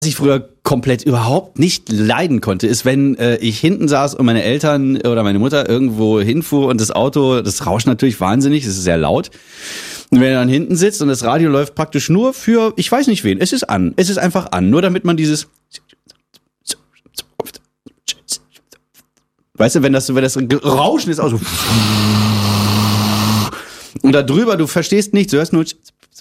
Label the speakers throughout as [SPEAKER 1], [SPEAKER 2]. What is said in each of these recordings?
[SPEAKER 1] Was ich früher komplett überhaupt nicht leiden konnte, ist, wenn ich hinten saß und meine Eltern oder meine Mutter irgendwo hinfuhr und das Auto, das rauscht natürlich wahnsinnig, es ist sehr laut. Und wenn er dann hinten sitzt und das Radio läuft praktisch nur für, ich weiß nicht wen, es ist an, es ist einfach an, nur damit man dieses, weißt du, wenn das Rauschen ist, auch so, und da drüber, du verstehst nichts, du hörst nur,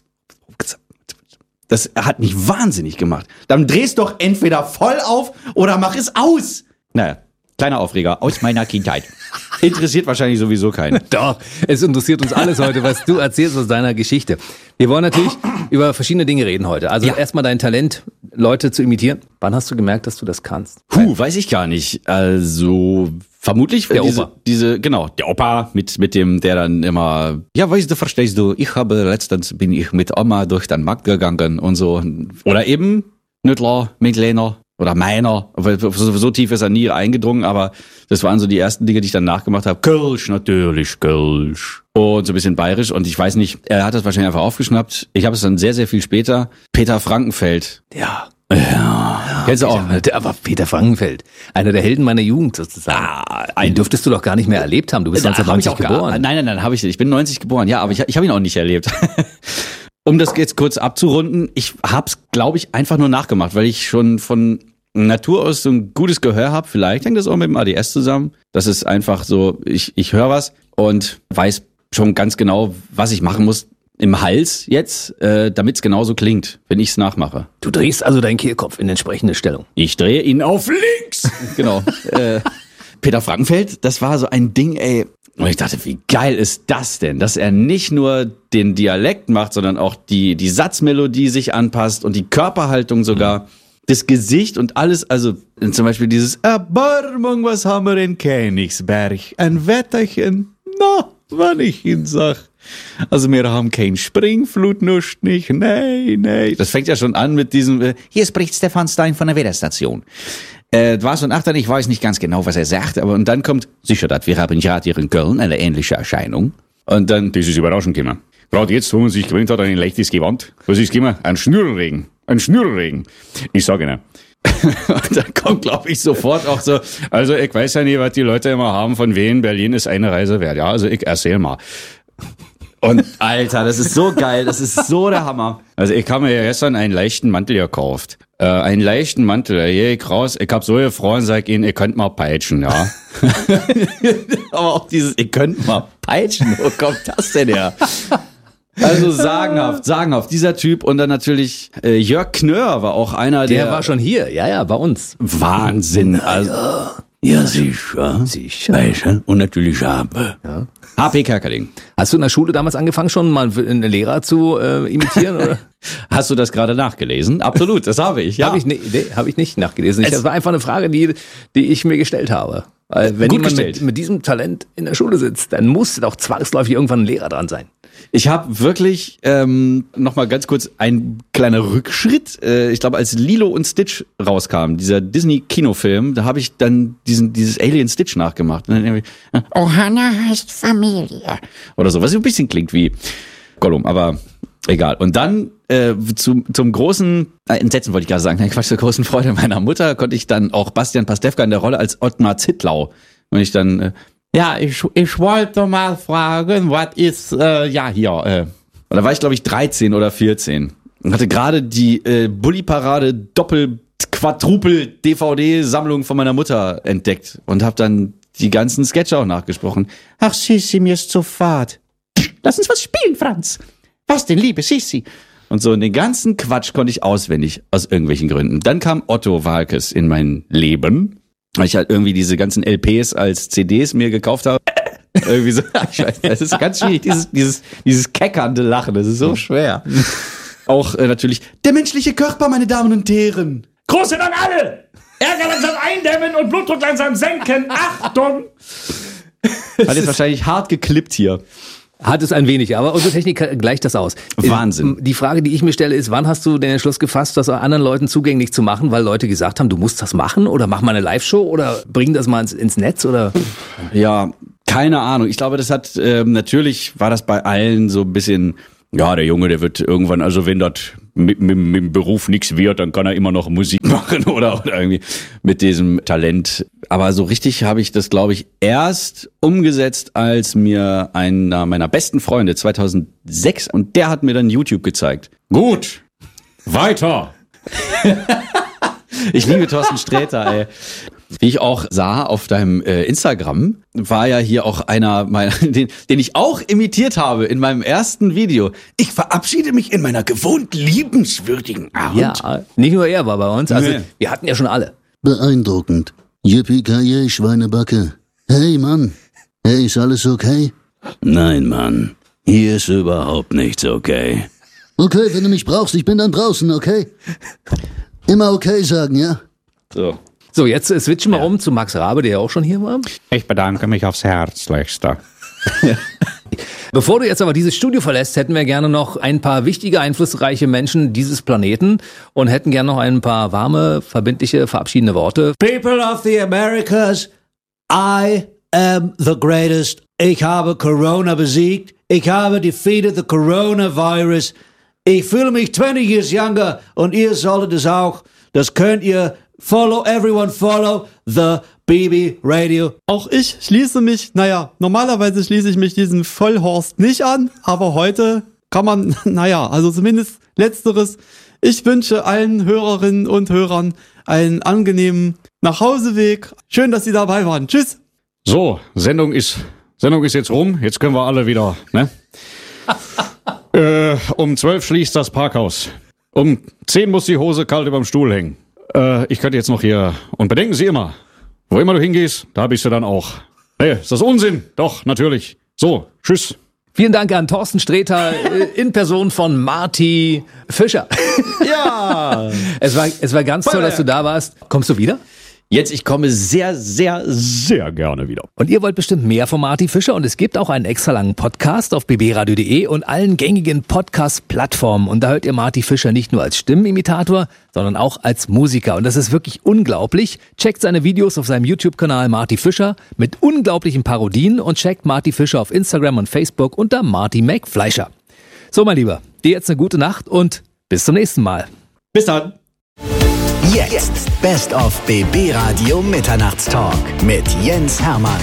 [SPEAKER 1] das hat mich wahnsinnig gemacht. Dann drehst doch entweder voll auf oder mach es aus. Naja, kleiner Aufreger aus meiner Kindheit. Interessiert wahrscheinlich sowieso keinen.
[SPEAKER 2] Doch, es interessiert uns alles heute, was du erzählst aus deiner Geschichte. Wir wollen natürlich über verschiedene Dinge reden heute. Also erstmal dein Talent, Leute zu imitieren. Wann hast du gemerkt, dass du das kannst?
[SPEAKER 1] Weiß ich gar nicht. Also vermutlich
[SPEAKER 2] der Opa.
[SPEAKER 1] Der Opa mit dem, der dann immer, ja, weißt du, verstehst du, letztens bin ich mit Oma durch den Markt gegangen und so. Oder eben Nüttler, Mittlehner oder meiner. So tief ist er nie eingedrungen, aber das waren so die ersten Dinge, die ich dann nachgemacht habe. Kölsch, natürlich, Kölsch. Und so ein bisschen bayerisch. Und ich weiß nicht, er hat das wahrscheinlich einfach aufgeschnappt. Ich habe es dann sehr, sehr viel später. Peter Frankenfeld.
[SPEAKER 2] Ja.
[SPEAKER 1] Kennst du auch?
[SPEAKER 2] Aber Peter Frankenfeld, einer der Helden meiner Jugend sozusagen. Den dürftest du doch gar nicht mehr erlebt haben. Du bist 1990 geboren.
[SPEAKER 1] Nein, habe ich nicht. Ich bin 90 geboren. Ja, aber ich habe ihn auch nicht erlebt. Um das jetzt kurz abzurunden, ich hab's, glaube ich, einfach nur nachgemacht, weil ich schon von Natur aus so ein gutes Gehör habe. Vielleicht hängt das auch mit dem ADS zusammen. Das ist einfach so, ich höre was und weiß schon ganz genau, was ich machen muss im Hals jetzt, damit es genauso klingt, wenn ich es nachmache.
[SPEAKER 2] Du drehst also deinen Kehlkopf in entsprechende Stellung.
[SPEAKER 1] Ich drehe ihn auf links. Genau. Peter Frankenfeld, das war so ein Ding, ey. Und ich dachte, wie geil ist das denn, dass er nicht nur den Dialekt macht, sondern auch die Satzmelodie sich anpasst und die Körperhaltung sogar, das Gesicht und alles, also zum Beispiel dieses Erbarmung, was haben wir in Königsberg? Ein Wetterchen, na, wann ich ihn sag. Also wir haben kein Springflut, nicht, nee. Das fängt ja schon an mit diesem, hier spricht Stefan Stein von der Wetterstation. War so ein Achter, ich weiß nicht ganz genau, was er sagt, aber und dann kommt, sicher, dass wir haben gerade hier in Köln eine ähnliche Erscheinung. Und dann, das ist überraschend gekommen. Gerade jetzt, wo man sich gewöhnt hat an ein leichtes Gewand, was ist gekommen? Ein Schnürregen. Ich sage Ihnen. Und dann kommt, glaube ich, sofort auch so, also ich weiß ja nicht, was die Leute immer haben, von Wien, Berlin ist eine Reise wert. Ja, also ich erzähl mal. Und Alter, das ist so geil, das ist so der Hammer. Also ich habe mir ja gestern einen leichten Mantel gekauft. Einen leichten Mantel, da gehe ich raus, ich hab so gefroren, sag ihnen, ihr könnt mal peitschen, ja. Aber auch dieses, ihr könnt mal peitschen, wo kommt das denn her? Also sagenhaft, dieser Typ. Und dann natürlich Jörg Knör war auch einer, der
[SPEAKER 2] war schon hier, ja, bei uns.
[SPEAKER 1] Wahnsinn, also. Ja, sicher. Weißt, und natürlich Habe. Ja. HP Kerkeling.
[SPEAKER 2] Hast du in der Schule damals angefangen, schon mal einen Lehrer zu imitieren? Oder?
[SPEAKER 1] Hast du das gerade nachgelesen? Absolut, das habe ich. Ja.
[SPEAKER 2] Habe ich nicht nachgelesen. Das war einfach eine Frage, die ich mir gestellt habe. Weil wenn jemand mit diesem Talent in der Schule sitzt, dann muss doch zwangsläufig irgendwann ein Lehrer dran sein.
[SPEAKER 1] Ich habe wirklich, nochmal ganz kurz, ein kleiner Rückschritt. Ich glaube, als Lilo und Stitch rauskam, dieser Disney-Kinofilm, da habe ich dann dieses Alien Stitch nachgemacht. Und dann irgendwie, Ohana heißt Familie. Oder so, was ein bisschen klingt wie Gollum, aber egal. Und dann zum großen Entsetzen wollte ich gerade sagen, zur großen Freude meiner Mutter konnte ich dann auch Bastian Pastewka in der Rolle als Ottmar Zittlau. Und ich dann, ich wollte mal fragen, was ist, Und da war ich, glaube ich, 13 oder 14 und hatte gerade die Bulli-Parade Doppel-Quadrupel-DVD-Sammlung von meiner Mutter entdeckt und habe dann die ganzen Sketche auch nachgesprochen. Ach, Sissi, mir ist zu fad. Lass uns was spielen, Franz. Was denn, liebe Sissi? Und so den ganzen Quatsch konnte ich auswendig, aus irgendwelchen Gründen. Dann kam Otto Waalkes in mein Leben, weil ich halt irgendwie diese ganzen LPs als CDs mir gekauft habe. Irgendwie so, ich weiß, das ist ganz schwierig, dieses keckernde Lachen, das ist so schwer. Auch natürlich, der menschliche Körper, meine Damen und Herren. Große an alle! Ärger langsam eindämmen und Blutdruck langsam senken. Achtung! Hat jetzt wahrscheinlich hart geklippt hier.
[SPEAKER 2] Hat es ein wenig, aber unsere Technik gleicht das aus.
[SPEAKER 1] Wahnsinn.
[SPEAKER 2] Die Frage, die ich mir stelle, ist, wann hast du den Entschluss gefasst, das anderen Leuten zugänglich zu machen, weil Leute gesagt haben, du musst das machen oder mach mal eine Live-Show oder bring das mal ins Netz oder?
[SPEAKER 1] Ja, keine Ahnung. Ich glaube, das hat, natürlich war das bei allen so ein bisschen, ja, der Junge, der wird irgendwann, also wenn das mit dem Beruf nichts wird, dann kann er immer noch Musik machen oder irgendwie mit diesem Talent. Aber so richtig habe ich das, glaube ich, erst umgesetzt, als mir einer meiner besten Freunde 2006, und der hat mir dann YouTube gezeigt. Gut, weiter. Ich liebe Thorsten Sträter, ey. Wie ich auch sah auf deinem Instagram, war ja hier auch einer meiner, den ich auch imitiert habe in meinem ersten Video. Ich verabschiede mich in meiner gewohnt liebenswürdigen Art.
[SPEAKER 2] Ja, nicht nur er war bei uns, also wir hatten ja schon alle.
[SPEAKER 3] Beeindruckend. Yippie-ki-yay, Schweinebacke. Hey, Mann. Hey, ist alles okay?
[SPEAKER 1] Nein, Mann. Hier ist überhaupt nichts okay.
[SPEAKER 3] Okay, wenn du mich brauchst, ich bin dann draußen, okay? Immer okay sagen, ja?
[SPEAKER 2] So, jetzt switchen wir um zu Max Rabe, der ja auch schon hier war.
[SPEAKER 1] Ich bedanke mich aufs Herzlichste.
[SPEAKER 2] Bevor du jetzt aber dieses Studio verlässt, hätten wir gerne noch ein paar wichtige, einflussreiche Menschen dieses Planeten und hätten gerne noch ein paar warme, verbindliche, verabschiedende Worte.
[SPEAKER 4] People of the Americas, I am the greatest. Ich habe Corona besiegt. Ich habe defeated the coronavirus. Ich fühle mich 20 years younger und ihr solltet es auch. Das könnt ihr. Follow, everyone follow the BB Radio.
[SPEAKER 5] Auch ich schließe mich, normalerweise schließe ich mich diesem Vollhorst nicht an, aber heute kann man, also zumindest Letzteres. Ich wünsche allen Hörerinnen und Hörern einen angenehmen Nachhauseweg. Schön, dass Sie dabei waren. Tschüss.
[SPEAKER 1] So, Sendung ist jetzt rum. Jetzt können wir alle wieder, ne? Um 12 schließt das Parkhaus. Um 10 muss die Hose kalt überm Stuhl hängen. Ich könnte jetzt noch hier... Und bedenken Sie immer, wo immer du hingehst, da bist du dann auch. Hey, ist das Unsinn? Doch, natürlich. So, tschüss.
[SPEAKER 2] Vielen Dank an Thorsten Sträter in Person von Marty Fischer.
[SPEAKER 1] Ja.
[SPEAKER 2] Es war ganz toll, dass du da warst. Kommst du wieder?
[SPEAKER 1] Jetzt, ich komme sehr, sehr, sehr gerne wieder.
[SPEAKER 2] Und ihr wollt bestimmt mehr von Marty Fischer und es gibt auch einen extra langen Podcast auf bbradio.de und allen gängigen Podcast-Plattformen. Und da hört ihr Marty Fischer nicht nur als Stimmenimitator, sondern auch als Musiker. Und das ist wirklich unglaublich. Checkt seine Videos auf seinem YouTube-Kanal Marty Fischer mit unglaublichen Parodien und checkt Marty Fischer auf Instagram und Facebook unter Marty McFleischer. So, mein Lieber, dir jetzt eine gute Nacht und bis zum nächsten Mal.
[SPEAKER 1] Bis dann.
[SPEAKER 6] Jetzt Best of BB Radio Mitternachtstalk mit Jens Hermann.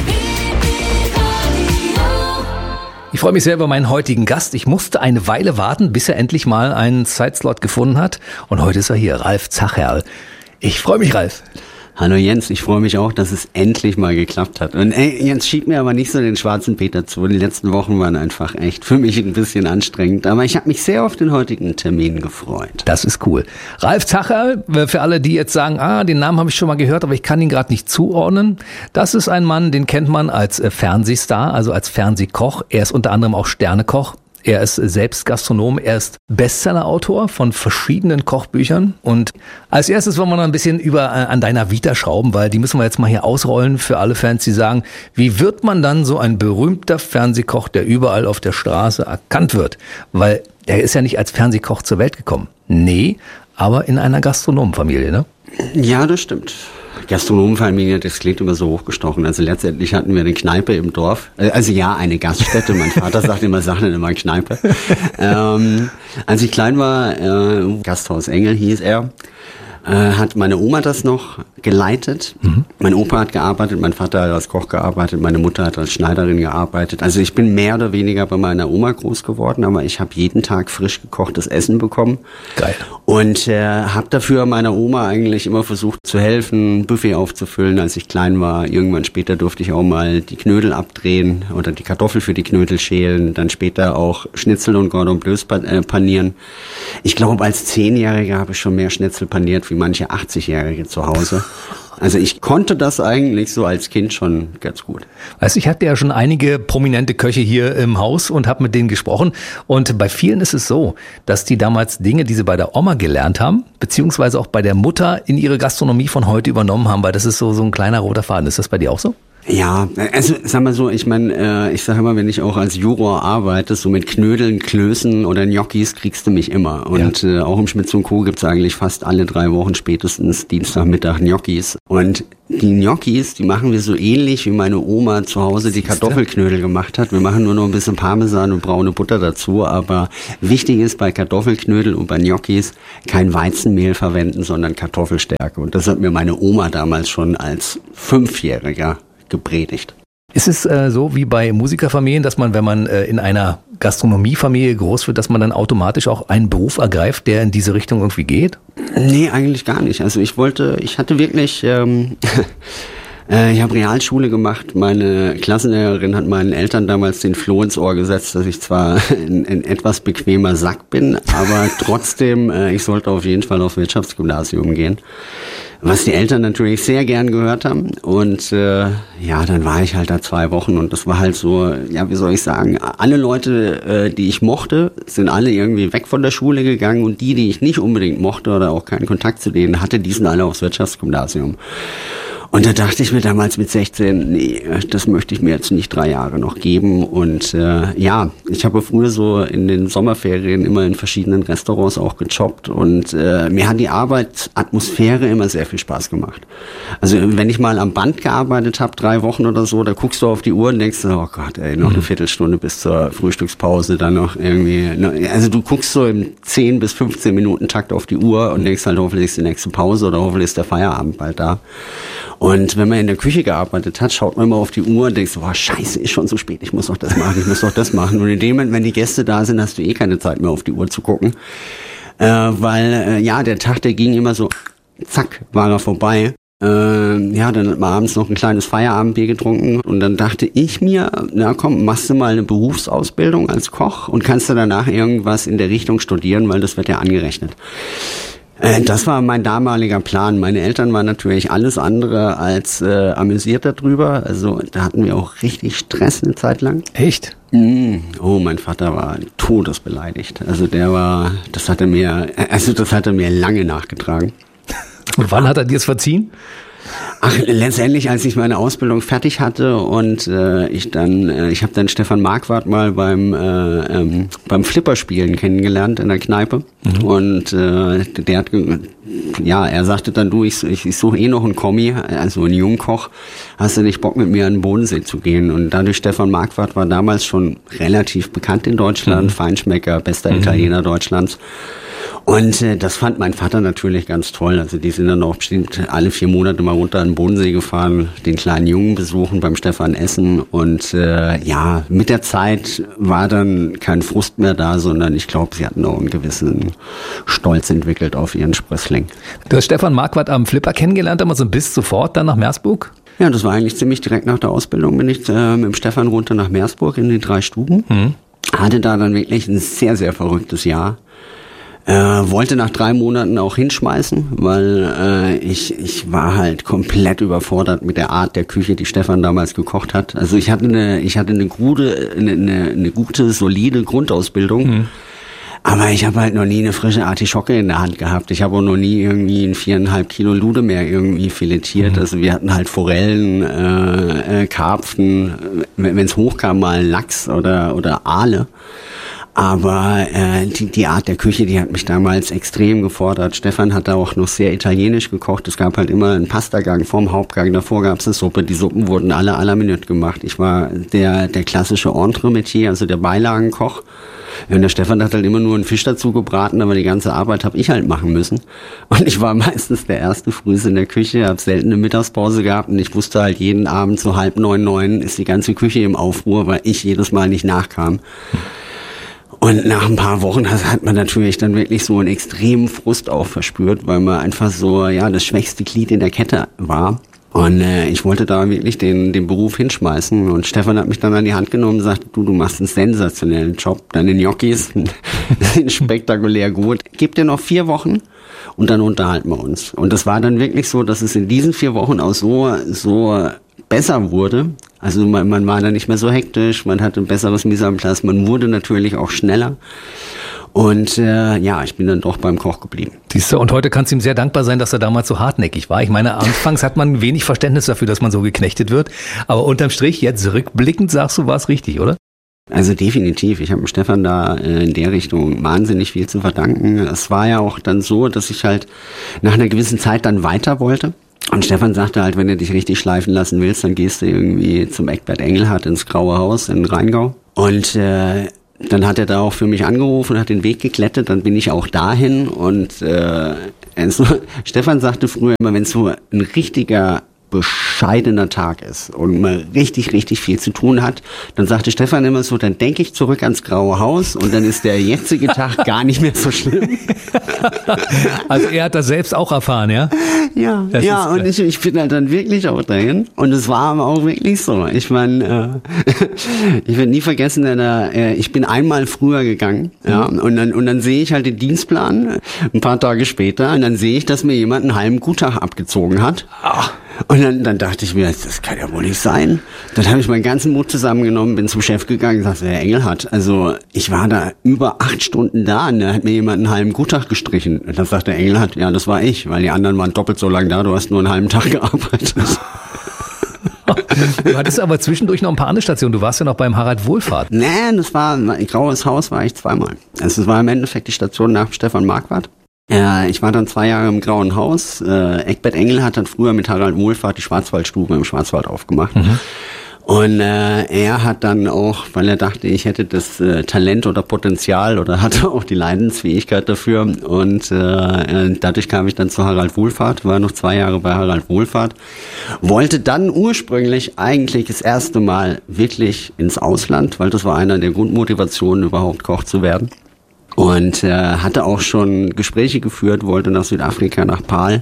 [SPEAKER 2] Ich freue mich sehr über meinen heutigen Gast. Ich musste eine Weile warten, bis er endlich mal einen Zeitslot gefunden hat. Und heute ist er hier, Ralf Zacherl. Ich freue mich, Ralf.
[SPEAKER 7] Hallo Jens, ich freue mich auch, dass es endlich mal geklappt hat. Und Jens, schieb mir aber nicht so den schwarzen Peter zu. Die letzten Wochen waren einfach echt für mich ein bisschen anstrengend. Aber ich habe mich sehr auf den heutigen Termin gefreut.
[SPEAKER 2] Das ist cool. Ralf Zacherl, für alle, die jetzt sagen, den Namen habe ich schon mal gehört, aber ich kann ihn gerade nicht zuordnen. Das ist ein Mann, den kennt man als Fernsehstar, also als Fernsehkoch. Er ist unter anderem auch Sternekoch. Er ist selbst Gastronom, er ist Bestsellerautor von verschiedenen Kochbüchern. Und als erstes wollen wir noch ein bisschen an deiner Vita schrauben, weil die müssen wir jetzt mal hier ausrollen für alle Fans, die sagen, wie wird man dann so ein berühmter Fernsehkoch, der überall auf der Straße erkannt wird? Weil er ist ja nicht als Fernsehkoch zur Welt gekommen. Nee, aber in einer Gastronomenfamilie, ne?
[SPEAKER 7] Ja, das stimmt. Gastronomenfamilie, das klingt immer so hochgestochen. Also letztendlich hatten wir eine Kneipe im Dorf. Also ja, eine Gaststätte. Mein Vater sagt immer Kneipe. Als ich klein war, Gasthaus Engel hieß er, hat meine Oma das noch geleitet. Mein Opa hat gearbeitet, mein Vater hat als Koch gearbeitet, meine Mutter hat als Schneiderin gearbeitet. Also ich bin mehr oder weniger bei meiner Oma groß geworden, aber ich habe jeden Tag frisch gekochtes Essen bekommen.
[SPEAKER 2] Geil.
[SPEAKER 7] Und habe dafür meiner Oma eigentlich immer versucht zu helfen, Buffet aufzufüllen, als ich klein war. Irgendwann später durfte ich auch mal die Knödel abdrehen oder die Kartoffel für die Knödel schälen, dann später auch Schnitzel und Cordon Bleus panieren. Ich glaube, als 10-Jähriger habe ich schon mehr Schnitzel paniert wie manche 80-Jährige zu Hause. Also ich konnte das eigentlich so als Kind schon ganz gut.
[SPEAKER 2] Weißt du, ich hatte ja schon einige prominente Köche hier im Haus und habe mit denen gesprochen. Und bei vielen ist es so, dass die damals Dinge, die sie bei der Oma gelernt haben, beziehungsweise auch bei der Mutter in ihre Gastronomie von heute übernommen haben, weil das ist so ein kleiner roter Faden. Ist das bei dir auch so?
[SPEAKER 7] Ja, also sag mal so, ich meine, ich sage immer, wenn ich auch als Juror arbeite, so mit Knödeln, Klößen oder Gnocchis kriegst du mich immer. Und auch im Schmitz & Co. gibt's eigentlich fast alle 3 Wochen spätestens Dienstagmittag Gnocchis. Und die Gnocchis, die machen wir so ähnlich, wie meine Oma zu Hause die Kartoffelknödel gemacht hat. Wir machen nur noch ein bisschen Parmesan und braune Butter dazu. Aber wichtig ist bei Kartoffelknödel und bei Gnocchis kein Weizenmehl verwenden, sondern Kartoffelstärke. Und das hat mir meine Oma damals schon als 5-Jähriger gepredigt.
[SPEAKER 2] Ist es so wie bei Musikerfamilien, dass man, wenn man in einer Gastronomiefamilie groß wird, dass man dann automatisch auch einen Beruf ergreift, der in diese Richtung irgendwie geht?
[SPEAKER 7] Nee, eigentlich gar nicht. Also ich hatte wirklich, ich habe Realschule gemacht. Meine Klassenlehrerin hat meinen Eltern damals den Floh ins Ohr gesetzt, dass ich zwar ein etwas bequemer Sack bin, aber trotzdem, ich sollte auf jeden Fall auf Wirtschaftsgymnasium gehen. Was die Eltern natürlich sehr gern gehört haben. Und dann war ich halt da 2 Wochen und das war halt so, ja, wie soll ich sagen, alle Leute, die ich mochte, sind alle irgendwie weg von der Schule gegangen und die ich nicht unbedingt mochte oder auch keinen Kontakt zu denen hatte, die sind alle aufs Wirtschaftsgymnasium. Und da dachte ich mir damals mit 16, nee, das möchte ich mir jetzt nicht 3 Jahre noch geben. Und ich habe früher so in den Sommerferien immer in verschiedenen Restaurants auch gejobbt. Und mir hat die Arbeitsatmosphäre immer sehr viel Spaß gemacht. Also wenn ich mal am Band gearbeitet habe, 3 Wochen oder so, da guckst du auf die Uhr und denkst, oh Gott, ey, noch eine Viertelstunde bis zur Frühstückspause, dann noch irgendwie. Also du guckst so im 10 bis 15 Minuten Takt auf die Uhr und denkst halt, hoffentlich ist die nächste Pause oder hoffentlich ist der Feierabend bald da. Und wenn man in der Küche gearbeitet hat, schaut man immer auf die Uhr und denkt so, boah, scheiße, ist schon so spät, ich muss doch das machen. Und in dem Moment, wenn die Gäste da sind, hast du eh keine Zeit mehr auf die Uhr zu gucken. Weil der Tag, der ging immer so, zack, war er vorbei. Dann hat man abends noch ein kleines Feierabendbier getrunken und dann dachte ich mir, na komm, machst du mal eine Berufsausbildung als Koch und kannst du danach irgendwas in der Richtung studieren, weil das wird ja angerechnet. Das war mein damaliger Plan. Meine Eltern waren natürlich alles andere als amüsiert darüber. Also da hatten wir auch richtig Stress eine Zeit lang.
[SPEAKER 2] Echt?
[SPEAKER 7] Oh, mein Vater war todesbeleidigt. Also das hat er mir lange nachgetragen.
[SPEAKER 2] Und wann hat er dir es verziehen?
[SPEAKER 7] Ach, letztendlich, als ich meine Ausbildung fertig hatte und ich habe dann Stefan Marquardt mal beim Flipperspielen kennengelernt in der Kneipe. Und der hat, er sagte dann, du, ich suche eh noch einen Kommi, also einen Jungkoch, hast du nicht Bock mit mir an den Bodensee zu gehen? Und dadurch, Stefan Marquardt war damals schon relativ bekannt in Deutschland, Feinschmecker, bester Italiener Deutschlands. Und das fand mein Vater natürlich ganz toll. Also die sind dann auch bestimmt alle 4 Monate mal runter an den Bodensee gefahren, den kleinen Jungen besuchen, beim Stefan essen. Und mit der Zeit war dann kein Frust mehr da, sondern ich glaube, sie hatten auch einen gewissen Stolz entwickelt auf ihren Sprössling.
[SPEAKER 2] Du hast Stefan Marquardt am Flipper kennengelernt, aber so bis sofort dann nach Meersburg?
[SPEAKER 7] Ja, das war eigentlich ziemlich direkt nach der Ausbildung, bin ich mit dem Stefan runter nach Meersburg in die 3 Stuben. Hatte da dann wirklich ein sehr, sehr verrücktes Jahr. Wollte nach 3 Monaten auch hinschmeißen, weil ich war halt komplett überfordert mit der Art der Küche, die Stefan damals gekocht hat. Also ich hatte eine gute, solide Grundausbildung. Aber ich habe halt noch nie eine frische Artischocke in der Hand gehabt. Ich habe auch noch nie irgendwie ein 4,5 Kilo Ludemeer irgendwie filetiert. Also wir hatten halt Forellen, Karpfen, wenn es hochkam, mal Lachs oder Aale. Aber die Art der Küche, die hat mich damals extrem gefordert. Stefan hat da auch noch sehr italienisch gekocht. Es gab halt immer einen Pastagang vorm Hauptgang. Davor gab es eine Suppe. Die Suppen wurden alle à la minute gemacht. Ich war der klassische Entremetier, also der Beilagenkoch. Und der Stefan hat halt immer nur einen Fisch dazu gebraten, aber die ganze Arbeit habe ich halt machen müssen. Und ich war meistens der erste früh in der Küche, habe selten eine Mittagspause gehabt und ich wusste halt jeden Abend so 8:30, 9 ist die ganze Küche im Aufruhr, weil ich jedes Mal nicht nachkam. Und nach ein paar Wochen hat man natürlich dann wirklich so einen extremen Frust auch verspürt, weil man einfach so, das schwächste Glied in der Kette war. Und ich wollte da wirklich den Beruf hinschmeißen. Und Stefan hat mich dann an die Hand genommen und sagte, du machst einen sensationellen Job. Deine Gnocchis sind spektakulär gut. Gib dir noch 4 Wochen und dann unterhalten wir uns. Und das war dann wirklich so, dass es in diesen 4 Wochen auch so besser wurde. Also man war dann nicht mehr so hektisch, man hatte ein besseres Mise en place, man wurde natürlich auch schneller. Und ich bin dann doch beim Koch geblieben.
[SPEAKER 2] Siehst du, und heute kannst du ihm sehr dankbar sein, dass er damals so hartnäckig war. Ich meine, anfangs hat man wenig Verständnis dafür, dass man so geknechtet wird. Aber unterm Strich, jetzt rückblickend, sagst du, war es richtig, oder?
[SPEAKER 7] Also definitiv. Ich habe dem Stefan da in der Richtung wahnsinnig viel zu verdanken. Es war ja auch dann so, dass ich halt nach einer gewissen Zeit dann weiter wollte. Und Stefan sagte halt, wenn du dich richtig schleifen lassen willst, dann gehst du irgendwie zum Eckbert Engelhardt ins Graue Haus in Rheingau. Und dann hat er da auch für mich angerufen und hat den Weg geklettet. Dann bin ich auch dahin. Und Stefan sagte früher immer, wenn es so ein richtiger bescheidener Tag ist und man richtig, richtig viel zu tun hat, dann sagte Stefan immer so, dann denke ich zurück ans Graue Haus und dann ist der jetzige Tag gar nicht mehr so schlimm.
[SPEAKER 2] Also er hat das selbst auch erfahren, ja?
[SPEAKER 7] Ja, und ich bin halt dann wirklich auch dahin und es war aber auch wirklich so. Ich meine, ich werde nie vergessen, ich bin einmal früher gegangen, ja, und dann sehe ich halt den Dienstplan ein paar Tage später und dann sehe ich, dass mir jemand einen halben Guttag abgezogen hat. Und dann dachte ich mir, das kann ja wohl nicht sein. Dann habe ich meinen ganzen Mut zusammengenommen, bin zum Chef gegangen und sagte, Herr Engelhardt, also ich war da über 8 Stunden da und da hat mir jemand einen halben Guttag gestrichen. Und dann sagte der Engelhardt, ja, das war ich, weil die anderen waren doppelt so lange da, du hast nur einen halben Tag gearbeitet.
[SPEAKER 2] Du hattest aber zwischendurch noch ein paar andere Stationen. Du warst ja noch beim Harald Wohlfahrt.
[SPEAKER 7] Nee, das war ein Graues Haus, war ich zweimal. Also es war im Endeffekt die Station nach Stefan Marquardt. Ich war dann 2 Jahre im Grauen Haus. Eckbert Engelhardt hat früher mit Harald Wohlfahrt die Schwarzwaldstube im Schwarzwald aufgemacht. Mhm. Und er hat dann auch, weil er dachte, ich hätte das Talent oder Potenzial oder hatte auch die Leidensfähigkeit dafür. Und dadurch kam ich dann zu Harald Wohlfahrt, war noch 2 Jahre bei Harald Wohlfahrt. Wollte dann ursprünglich eigentlich das erste Mal wirklich ins Ausland, weil das war einer der Grundmotivationen, überhaupt Koch zu werden. Und hatte auch schon Gespräche geführt, wollte nach Südafrika, nach Paarl.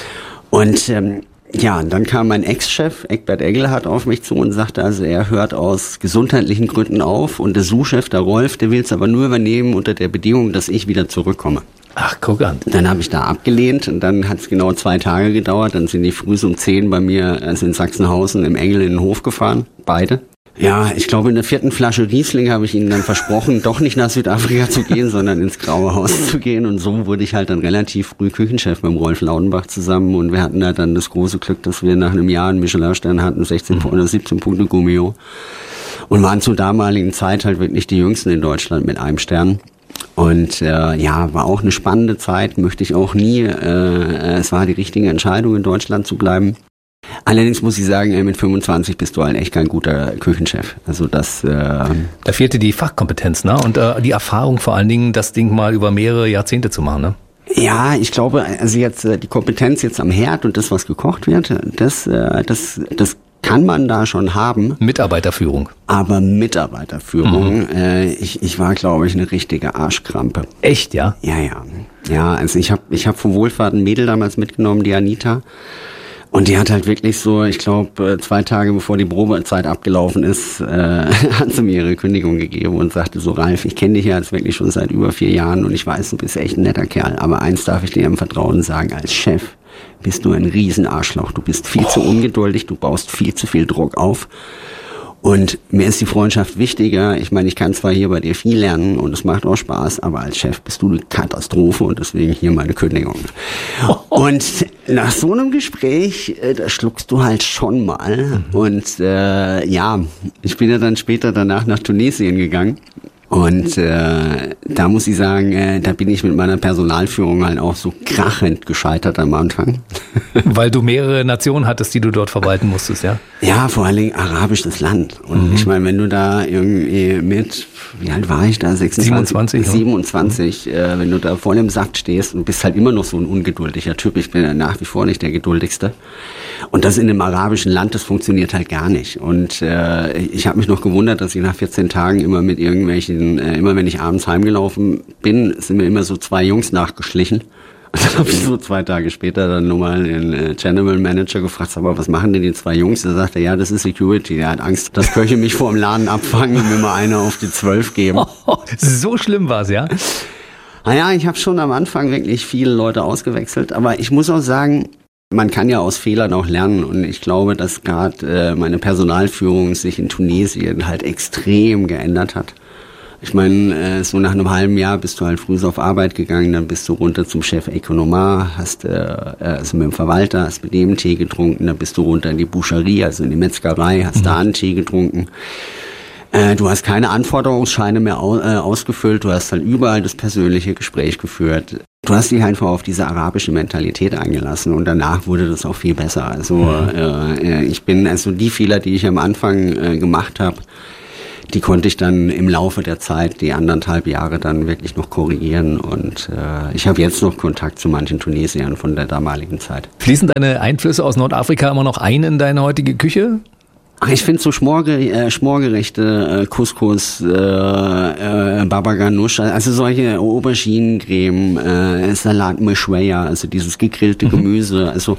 [SPEAKER 7] Und und dann kam mein Ex-Chef, Eckbert Engelhardt, auf mich zu und sagte, also er hört aus gesundheitlichen Gründen auf und der Sous-Chef, der Rolf, der will es aber nur übernehmen unter der Bedingung, dass ich wieder zurückkomme.
[SPEAKER 2] Ach, guck an.
[SPEAKER 7] Dann habe ich da abgelehnt und dann hat es genau 2 Tage gedauert. Dann sind die früh um 10 bei mir, also in Sachsenhausen, im Engel in den Hof gefahren, beide. Ja, ich glaube, in der 4. Flasche Riesling habe ich ihnen dann versprochen, doch nicht nach Südafrika zu gehen, sondern ins Graue Haus zu gehen. Und so wurde ich halt dann relativ früh Küchenchef mit dem Rolf Laudenbach zusammen. Und wir hatten halt dann das große Glück, dass wir nach einem Jahr einen Michelin-Stern hatten, 16 oder 17 Punkte Gummio. Und waren zur damaligen Zeit halt wirklich die Jüngsten in Deutschland mit einem Stern. Und war auch eine spannende Zeit, möchte ich auch nie. Es war die richtige Entscheidung, in Deutschland zu bleiben. Allerdings muss ich sagen, mit 25 bist du halt echt kein guter Küchenchef. Also das.
[SPEAKER 2] Da fehlte die Fachkompetenz, ne? Und die Erfahrung vor allen Dingen, das Ding mal über mehrere Jahrzehnte zu machen, ne?
[SPEAKER 7] Ja, ich glaube, also jetzt die Kompetenz jetzt am Herd und das, was gekocht wird, das kann man da schon haben.
[SPEAKER 2] Mitarbeiterführung.
[SPEAKER 7] Aber Mitarbeiterführung, ich war, glaube ich, eine richtige Arschkrampe.
[SPEAKER 2] Echt, ja?
[SPEAKER 7] Ja, also ich hab vom Wohlfahrt ein Mädel damals mitgenommen, die Anita. Und die hat halt wirklich so, ich glaube, 2 Tage bevor die Probezeit abgelaufen ist, hat sie mir ihre Kündigung gegeben und sagte so, Ralf, ich kenne dich ja jetzt wirklich schon seit über 4 Jahren und ich weiß, du bist echt ein netter Kerl. Aber eins darf ich dir im Vertrauen sagen, als Chef bist du ein Riesenarschloch. Du bist viel zu ungeduldig, du baust viel zu viel Druck auf. Und mir ist die Freundschaft wichtiger. Ich meine, ich kann zwar hier bei dir viel lernen und es macht auch Spaß, aber als Chef bist du eine Katastrophe und deswegen hier meine Kündigung. Und nach so einem Gespräch, da schluckst du halt schon mal. Und ich bin ja dann später danach nach Tunesien gegangen. Und da muss ich sagen, da bin ich mit meiner Personalführung halt auch so krachend gescheitert am Anfang.
[SPEAKER 2] Weil du mehrere Nationen hattest, die du dort verwalten musstest, ja?
[SPEAKER 7] Ja, vor allen Dingen arabisches Land. Und ich meine, wenn du da irgendwie mit, wie alt war ich da? 27, wenn du da voll im Saft stehst und bist halt immer noch so ein ungeduldiger Typ. Ich bin ja nach wie vor nicht der geduldigste. Und das in einem arabischen Land, das funktioniert halt gar nicht. Und ich habe mich noch gewundert, dass ich nach 14 Tagen immer mit irgendwelchen, immer wenn ich abends heimgelaufen bin, sind mir immer so 2 Jungs nachgeschlichen. Und dann habe ich so 2 Tage später dann nochmal den General Manager gefragt, sag mal, was machen denn die 2 Jungs? Da sagte er, ja, das ist Security. Der hat Angst, dass Köche mich vor dem Laden abfangen und mir mal einer auf die 12 geben.
[SPEAKER 2] So schlimm war's, ja?
[SPEAKER 7] Naja, ich habe schon am Anfang wirklich viele Leute ausgewechselt. Aber ich muss auch sagen, man kann ja aus Fehlern auch lernen und ich glaube, dass gerade meine Personalführung sich in Tunesien halt extrem geändert hat. Ich meine, so nach einem halben Jahr bist du halt früh auf Arbeit gegangen, dann bist du runter zum Chef Ökonomar, hast also mit dem Verwalter, hast mit dem Tee getrunken, dann bist du runter in die Boucherie, also in die Metzgerei, hast da einen Tee getrunken. Du hast keine Anforderungsscheine mehr ausgefüllt, du hast halt überall das persönliche Gespräch geführt. Du hast dich einfach auf diese arabische Mentalität eingelassen und danach wurde das auch viel besser. Also die Fehler, die ich am Anfang gemacht habe, die konnte ich dann im Laufe der Zeit, die 1,5 Jahre dann wirklich noch korrigieren und ich habe jetzt noch Kontakt zu manchen Tunesiern von der damaligen Zeit.
[SPEAKER 2] Fließen deine Einflüsse aus Nordafrika immer noch ein in deine heutige Küche?
[SPEAKER 7] Ach, ich finde so Schmorgerichte, Couscous, Baba Ganoush, also solche Auberginencreme, Salat Meshweya, also dieses gegrillte Gemüse. Also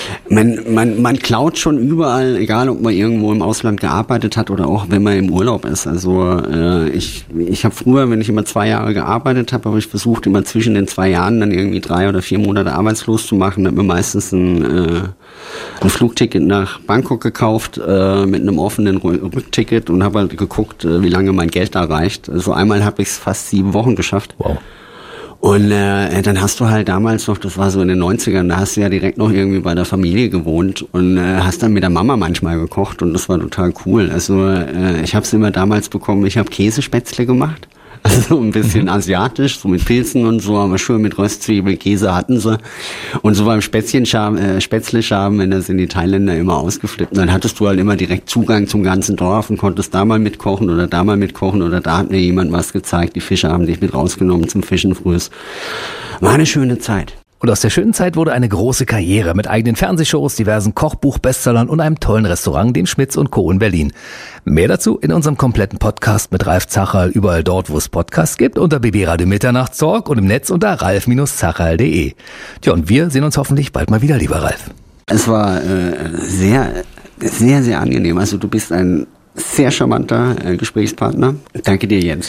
[SPEAKER 7] man klaut schon überall, egal ob man irgendwo im Ausland gearbeitet hat oder auch wenn man im Urlaub ist. Also ich habe früher, wenn ich immer 2 Jahre gearbeitet habe ich versucht, immer zwischen den 2 Jahren dann irgendwie 3 oder 4 Monate arbeitslos zu machen. Da habe mir meistens ein Flugticket nach Bangkok gekauft, mit einem offenen Rückticket und habe halt geguckt, wie lange mein Geld da reicht. Also einmal habe ich es fast 7 Wochen geschafft. Wow. Und dann hast du halt damals noch, das war so in den 90ern, da hast du ja direkt noch irgendwie bei der Familie gewohnt und hast dann mit der Mama manchmal gekocht und das war total cool. Also ich habe es immer damals bekommen, ich habe Käsespätzle gemacht. Also ein bisschen asiatisch, so mit Pilzen und so, aber schön mit Röstzwiebel, Käse hatten sie. Und so beim Spätzle-Schaben, wenn das in die Thailänder immer ausgeflippt. Und dann hattest du halt immer direkt Zugang zum ganzen Dorf und konntest da mal mitkochen oder da mal mitkochen oder da hat mir jemand was gezeigt. Die Fischer haben dich mit rausgenommen zum Fischen frühs. War eine schöne Zeit.
[SPEAKER 2] Und aus der schönen Zeit wurde eine große Karriere mit eigenen Fernsehshows, diversen Kochbuch-Bestsellern und einem tollen Restaurant, dem Schmitz & Co. in Berlin. Mehr dazu in unserem kompletten Podcast mit Ralf Zacherl, überall dort, wo es Podcasts gibt, unter BB Radio Mitternachtstalk und im Netz unter ralf-zacherl.de. Tja, und wir sehen uns hoffentlich bald mal wieder, lieber Ralf.
[SPEAKER 7] Es war sehr, sehr, sehr angenehm. Also du bist ein sehr charmanter Gesprächspartner. Danke dir, Jens.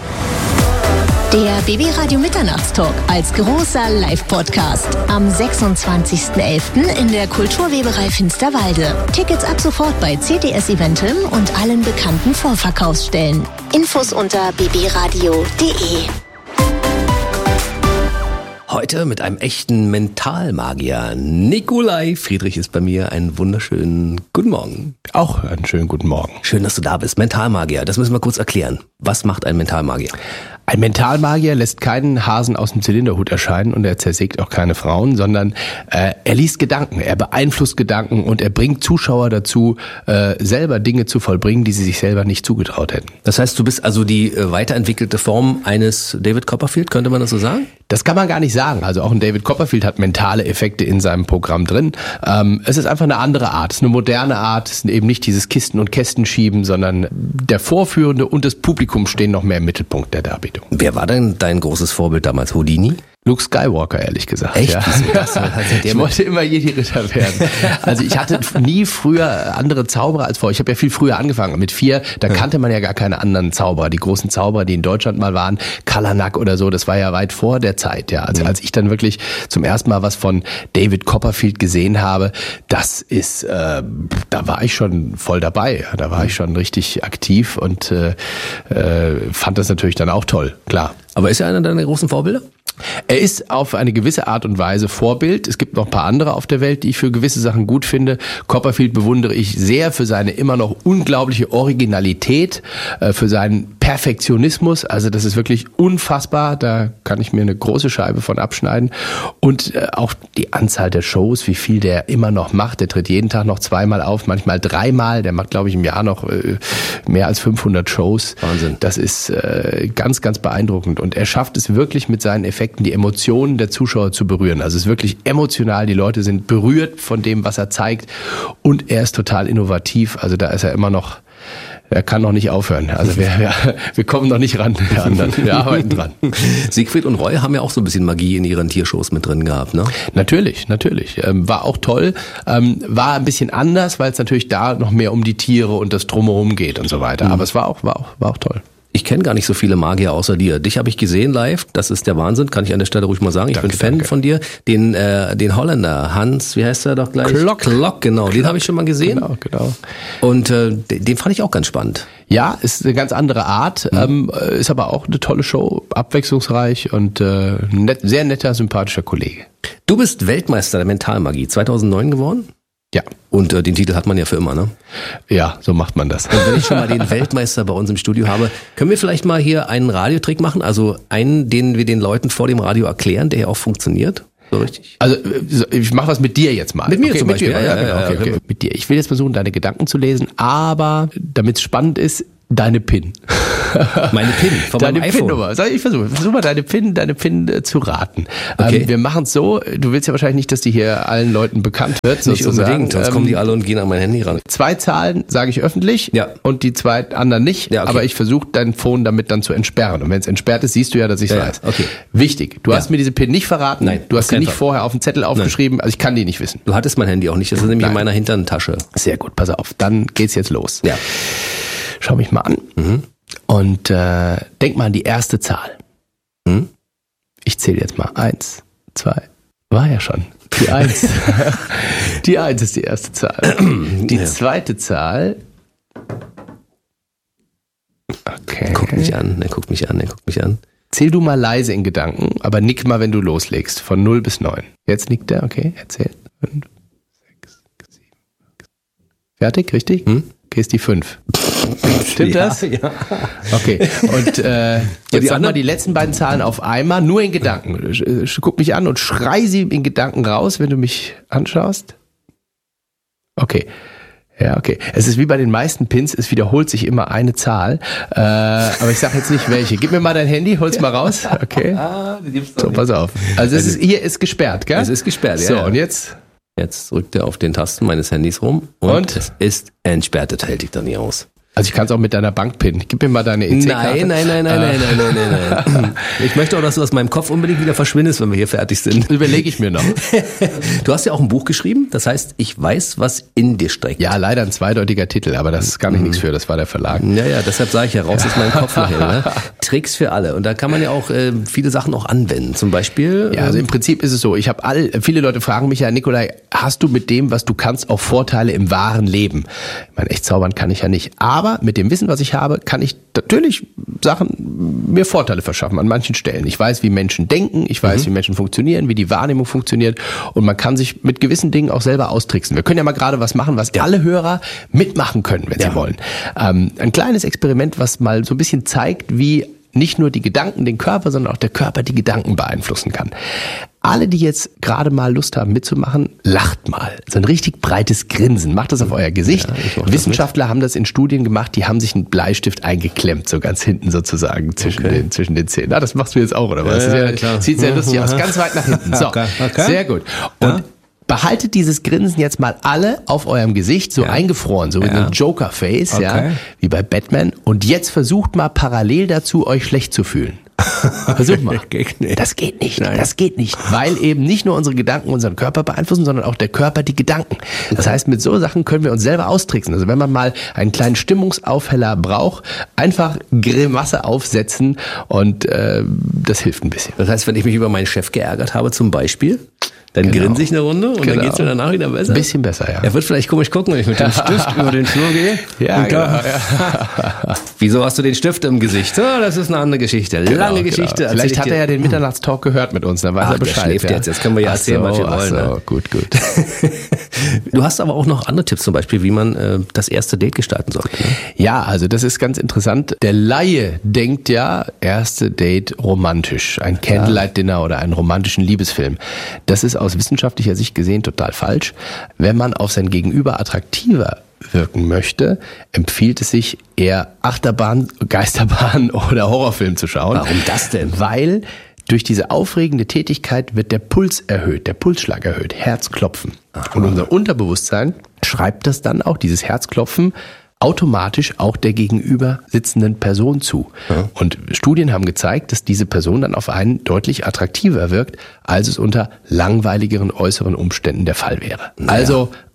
[SPEAKER 8] Der BB Radio Mitternachtstalk als großer Live-Podcast am 26.11. in der Kulturweberei Finsterwalde. Tickets ab sofort bei CTS Eventim und allen bekannten Vorverkaufsstellen. Infos unter bbradio.de.
[SPEAKER 2] Heute mit einem echten Mentalmagier. Nikolai Friedrich ist bei mir. Einen wunderschönen guten Morgen.
[SPEAKER 9] Auch einen schönen guten Morgen.
[SPEAKER 2] Schön, dass du da bist. Mentalmagier, das müssen wir kurz erklären. Was macht ein Mentalmagier?
[SPEAKER 9] Ein Mentalmagier lässt keinen Hasen aus dem Zylinderhut erscheinen und er zersägt auch keine Frauen, sondern er liest Gedanken, er beeinflusst Gedanken und er bringt Zuschauer dazu, selber Dinge zu vollbringen, die sie sich selber nicht zugetraut hätten.
[SPEAKER 2] Das heißt, du bist also die weiterentwickelte Form eines David Copperfield, könnte man das so sagen?
[SPEAKER 9] Das kann man gar nicht sagen. Also auch ein David Copperfield hat mentale Effekte in seinem Programm drin. Es ist einfach eine andere Art, es ist eine moderne Art, es ist eben nicht dieses Kisten- und Kästenschieben, sondern der Vorführende und das Publikum stehen noch mehr im Mittelpunkt der Darbietung.
[SPEAKER 2] Wer war denn dein großes Vorbild damals? Houdini?
[SPEAKER 9] Luke Skywalker, ehrlich gesagt.
[SPEAKER 2] Echt?
[SPEAKER 9] Ja. Ich wollte immer Jedi-Ritter werden. Also ich hatte nie früher andere Zauberer als vorher. Ich habe ja viel früher angefangen. Mit 4, da kannte man ja gar keine anderen Zauberer. Die großen Zauberer, die in Deutschland mal waren, Kalanak oder so, das war ja weit vor der Zeit. Ja, also als ich dann wirklich zum ersten Mal was von David Copperfield gesehen habe, das ist, da war ich schon voll dabei. Da war ich schon richtig aktiv und fand das natürlich dann auch toll, klar.
[SPEAKER 2] Aber ist er einer deiner großen Vorbilder?
[SPEAKER 9] Er ist auf eine gewisse Art und Weise Vorbild. Es gibt noch ein paar andere auf der Welt, die ich für gewisse Sachen gut finde. Copperfield bewundere ich sehr für seine immer noch unglaubliche Originalität, für seinen Perfektionismus. Also das ist wirklich unfassbar. Da kann ich mir eine große Scheibe von abschneiden. Und auch die Anzahl der Shows, wie viel der immer noch macht. Der tritt jeden Tag noch 2-mal auf, manchmal 3-mal. Der macht, glaube ich, im Jahr noch mehr als 500 Shows.
[SPEAKER 2] Wahnsinn.
[SPEAKER 9] Das ist ganz, ganz beeindruckend. Und er schafft es wirklich mit seinen Effekten, die Emotionen der Zuschauer zu berühren. Also es ist wirklich emotional, die Leute sind berührt von dem, was er zeigt und er ist total innovativ, also da ist er immer noch, er kann noch nicht aufhören. Also wir kommen noch nicht ran, wir anderen, wir arbeiten dran.
[SPEAKER 2] Siegfried und Roy haben ja auch so ein bisschen Magie in ihren Tiershows mit drin gehabt, ne?
[SPEAKER 9] Natürlich. War auch toll, war ein bisschen anders, weil es natürlich da noch mehr um die Tiere und das Drumherum geht und so weiter, aber es war auch toll.
[SPEAKER 2] Ich kenne gar nicht so viele Magier außer dir. Dich habe ich gesehen live, das ist der Wahnsinn, kann ich an der Stelle ruhig mal sagen. Ich bin Fan von dir. Den Holländer, Hans, wie heißt er doch gleich? Klok, genau. Den habe ich schon mal gesehen.
[SPEAKER 9] Genau.
[SPEAKER 2] Und den fand ich auch ganz spannend.
[SPEAKER 9] Ja, ist eine ganz andere Art, ist aber auch eine tolle Show, abwechslungsreich und sehr netter, sympathischer Kollege.
[SPEAKER 2] Du bist Weltmeister der Mentalmagie 2009 geworden?
[SPEAKER 9] Ja.
[SPEAKER 2] Und den Titel hat man ja für immer, ne?
[SPEAKER 9] Ja, so macht man das.
[SPEAKER 2] Und wenn ich schon mal den Weltmeister bei uns im Studio habe, können wir vielleicht mal hier einen Radiotrick machen? Also einen, den wir den Leuten vor dem Radio erklären, der ja auch funktioniert? So richtig?
[SPEAKER 9] Also ich mache was mit dir jetzt mal.
[SPEAKER 2] Mit mir zum Beispiel?
[SPEAKER 9] Okay. Mit dir. Ich will jetzt versuchen, deine Gedanken zu lesen, aber damit es spannend ist, deine PIN.
[SPEAKER 2] Meine PIN von meinem iPhone.
[SPEAKER 9] PIN-Nummer. Ich versuche mal deine PIN zu raten.
[SPEAKER 2] Okay.
[SPEAKER 9] Wir machen es so, du willst ja wahrscheinlich nicht, dass die hier allen Leuten bekannt wird.
[SPEAKER 2] Nicht unbedingt, sonst kommen die alle und gehen an mein Handy ran.
[SPEAKER 9] 2 Zahlen sage ich öffentlich und die 2 anderen nicht, aber ich versuche dein Phone damit dann zu entsperren. Und wenn es entsperrt ist, siehst du ja, dass ich es weiß.
[SPEAKER 2] Okay.
[SPEAKER 9] Wichtig, du hast mir diese PIN nicht verraten,
[SPEAKER 2] Nein,
[SPEAKER 9] du hast sie nicht vorher auf den Zettel aufgeschrieben, also ich kann die nicht wissen.
[SPEAKER 2] Du hattest mein Handy auch nicht, das ist nämlich in meiner hinteren Tasche.
[SPEAKER 9] Sehr gut, pass auf, dann geht's jetzt los.
[SPEAKER 2] Ja.
[SPEAKER 9] Schau mich mal an. Und denk mal an die erste Zahl. Ich zähle jetzt mal 1, 2, war ja schon. Die 1. Die 1 ist die erste Zahl. Die zweite Zahl. Okay.
[SPEAKER 2] Er guckt mich an.
[SPEAKER 9] Zähl du mal leise in Gedanken, aber nick mal, wenn du loslegst. Von 0 bis 9. Jetzt nickt er, okay, erzähl. 5, 6, 7. Fertig, richtig? Okay, ist die 5. Stimmt das?
[SPEAKER 2] Ja.
[SPEAKER 9] Okay, und jetzt sag mal die letzten beiden Zahlen auf einmal, nur in Gedanken. Guck mich an und schrei sie in Gedanken raus, wenn du mich anschaust. Okay. Ja, okay. Es ist wie bei den meisten Pins, es wiederholt sich immer eine Zahl. Aber ich sag jetzt nicht welche. Gib mir mal dein Handy, hol's mal raus. Okay. So, pass auf. Also hier ist gesperrt, gell?
[SPEAKER 2] Es ist gesperrt, ja.
[SPEAKER 9] So, und jetzt?
[SPEAKER 2] Jetzt drückt er auf den Tasten meines Handys rum und es ist entsperrt. Das hält dich dann nicht aus.
[SPEAKER 9] Also ich kann es auch mit deiner Bankpin. Gib mir mal deine EC-Karte.
[SPEAKER 2] Nein. Ich möchte auch, dass du aus meinem Kopf unbedingt wieder verschwindest, wenn wir hier fertig sind.
[SPEAKER 9] Überlege ich mir noch.
[SPEAKER 2] Du hast ja auch ein Buch geschrieben, das heißt, ich weiß, was in dir steckt.
[SPEAKER 9] Ja, leider ein zweideutiger Titel, aber das kann ich nichts für, das war der Verlag.
[SPEAKER 2] Ja, deshalb sage ich ja, raus aus meinem Kopf nachher. Ne? Tricks für alle. Und da kann man ja auch viele Sachen auch anwenden. Zum Beispiel.
[SPEAKER 9] Ja, also im Prinzip ist es so, viele Leute fragen mich ja, Nikolai, hast du mit dem, was du kannst, auch Vorteile im wahren Leben? Ich meine, echt zaubern kann ich ja nicht. Aber mit dem Wissen, was ich habe, kann ich natürlich mir Vorteile verschaffen an manchen Stellen. Ich weiß, wie Menschen denken, ich weiß, wie Menschen funktionieren, wie die Wahrnehmung funktioniert und man kann sich mit gewissen Dingen auch selber austricksen. Wir können ja mal gerade was machen, was alle Hörer mitmachen können, wenn sie wollen. Ein kleines Experiment, was mal so ein bisschen zeigt, wie nicht nur die Gedanken den Körper, sondern auch der Körper die Gedanken beeinflussen kann. Alle, die jetzt gerade mal Lust haben mitzumachen, lacht mal. So ein richtig breites Grinsen. Macht das auf euer Gesicht. Ja, Wissenschaftler haben das in Studien gemacht, die haben sich einen Bleistift eingeklemmt, so ganz hinten sozusagen zwischen den Zähnen. Das machst du jetzt auch, oder was?
[SPEAKER 2] Ja, klar.
[SPEAKER 9] Sieht sehr lustig aus. Ganz weit nach hinten. So, okay. Sehr gut. Und behaltet dieses Grinsen jetzt mal alle auf eurem Gesicht, so eingefroren, so mit einem Joker-Face, wie bei Batman. Und jetzt versucht mal parallel dazu, euch schlecht zu fühlen. Versucht mal. Das geht nicht.
[SPEAKER 2] Nein.
[SPEAKER 9] Das geht nicht. Weil eben nicht nur unsere Gedanken unseren Körper beeinflussen, sondern auch der Körper die Gedanken. Das heißt, mit so Sachen können wir uns selber austricksen. Also wenn man mal einen kleinen Stimmungsaufheller braucht, einfach Grimasse aufsetzen und das hilft ein bisschen.
[SPEAKER 2] Das heißt, wenn ich mich über meinen Chef geärgert habe zum Beispiel, dann grinse ich eine Runde und dann geht's mir danach wieder besser.
[SPEAKER 9] Ein bisschen besser, ja.
[SPEAKER 2] Er wird vielleicht komisch gucken, wenn ich mit dem Stift über den Flur gehe.
[SPEAKER 9] Ja, genau.
[SPEAKER 2] Wieso hast du den Stift im Gesicht? Oh, das ist eine andere Geschichte. Lange Geschichte.
[SPEAKER 9] Genau. Vielleicht hat er ja den Mitternachtstalk gehört mit uns, dann weiß er Bescheid.
[SPEAKER 2] Der schläft jetzt können wir ja erzählen, was wir wollen.
[SPEAKER 9] Ne? Gut.
[SPEAKER 2] Du hast aber auch noch andere Tipps, zum Beispiel, wie man das erste Date gestalten sollte. Ne?
[SPEAKER 9] Ja, also das ist ganz interessant. Der Laie denkt ja, erste Date romantisch. Ein Candlelight-Dinner oder einen romantischen Liebesfilm. Das ist aus wissenschaftlicher Sicht gesehen total falsch. Wenn man auf sein Gegenüber attraktiver wirken möchte, empfiehlt es sich eher Achterbahn, Geisterbahn oder Horrorfilm zu schauen.
[SPEAKER 2] Warum das denn?
[SPEAKER 9] Weil durch diese aufregende Tätigkeit wird der Puls erhöht, der Pulsschlag erhöht, Herzklopfen. Aha. Und unser Unterbewusstsein schreibt das dann auch, dieses Herzklopfen, automatisch auch der gegenüber sitzenden Person zu. Ja. Und Studien haben gezeigt, dass diese Person dann auf einen deutlich attraktiver wirkt, als es unter langweiligeren äußeren Umständen der Fall wäre. Naja. Also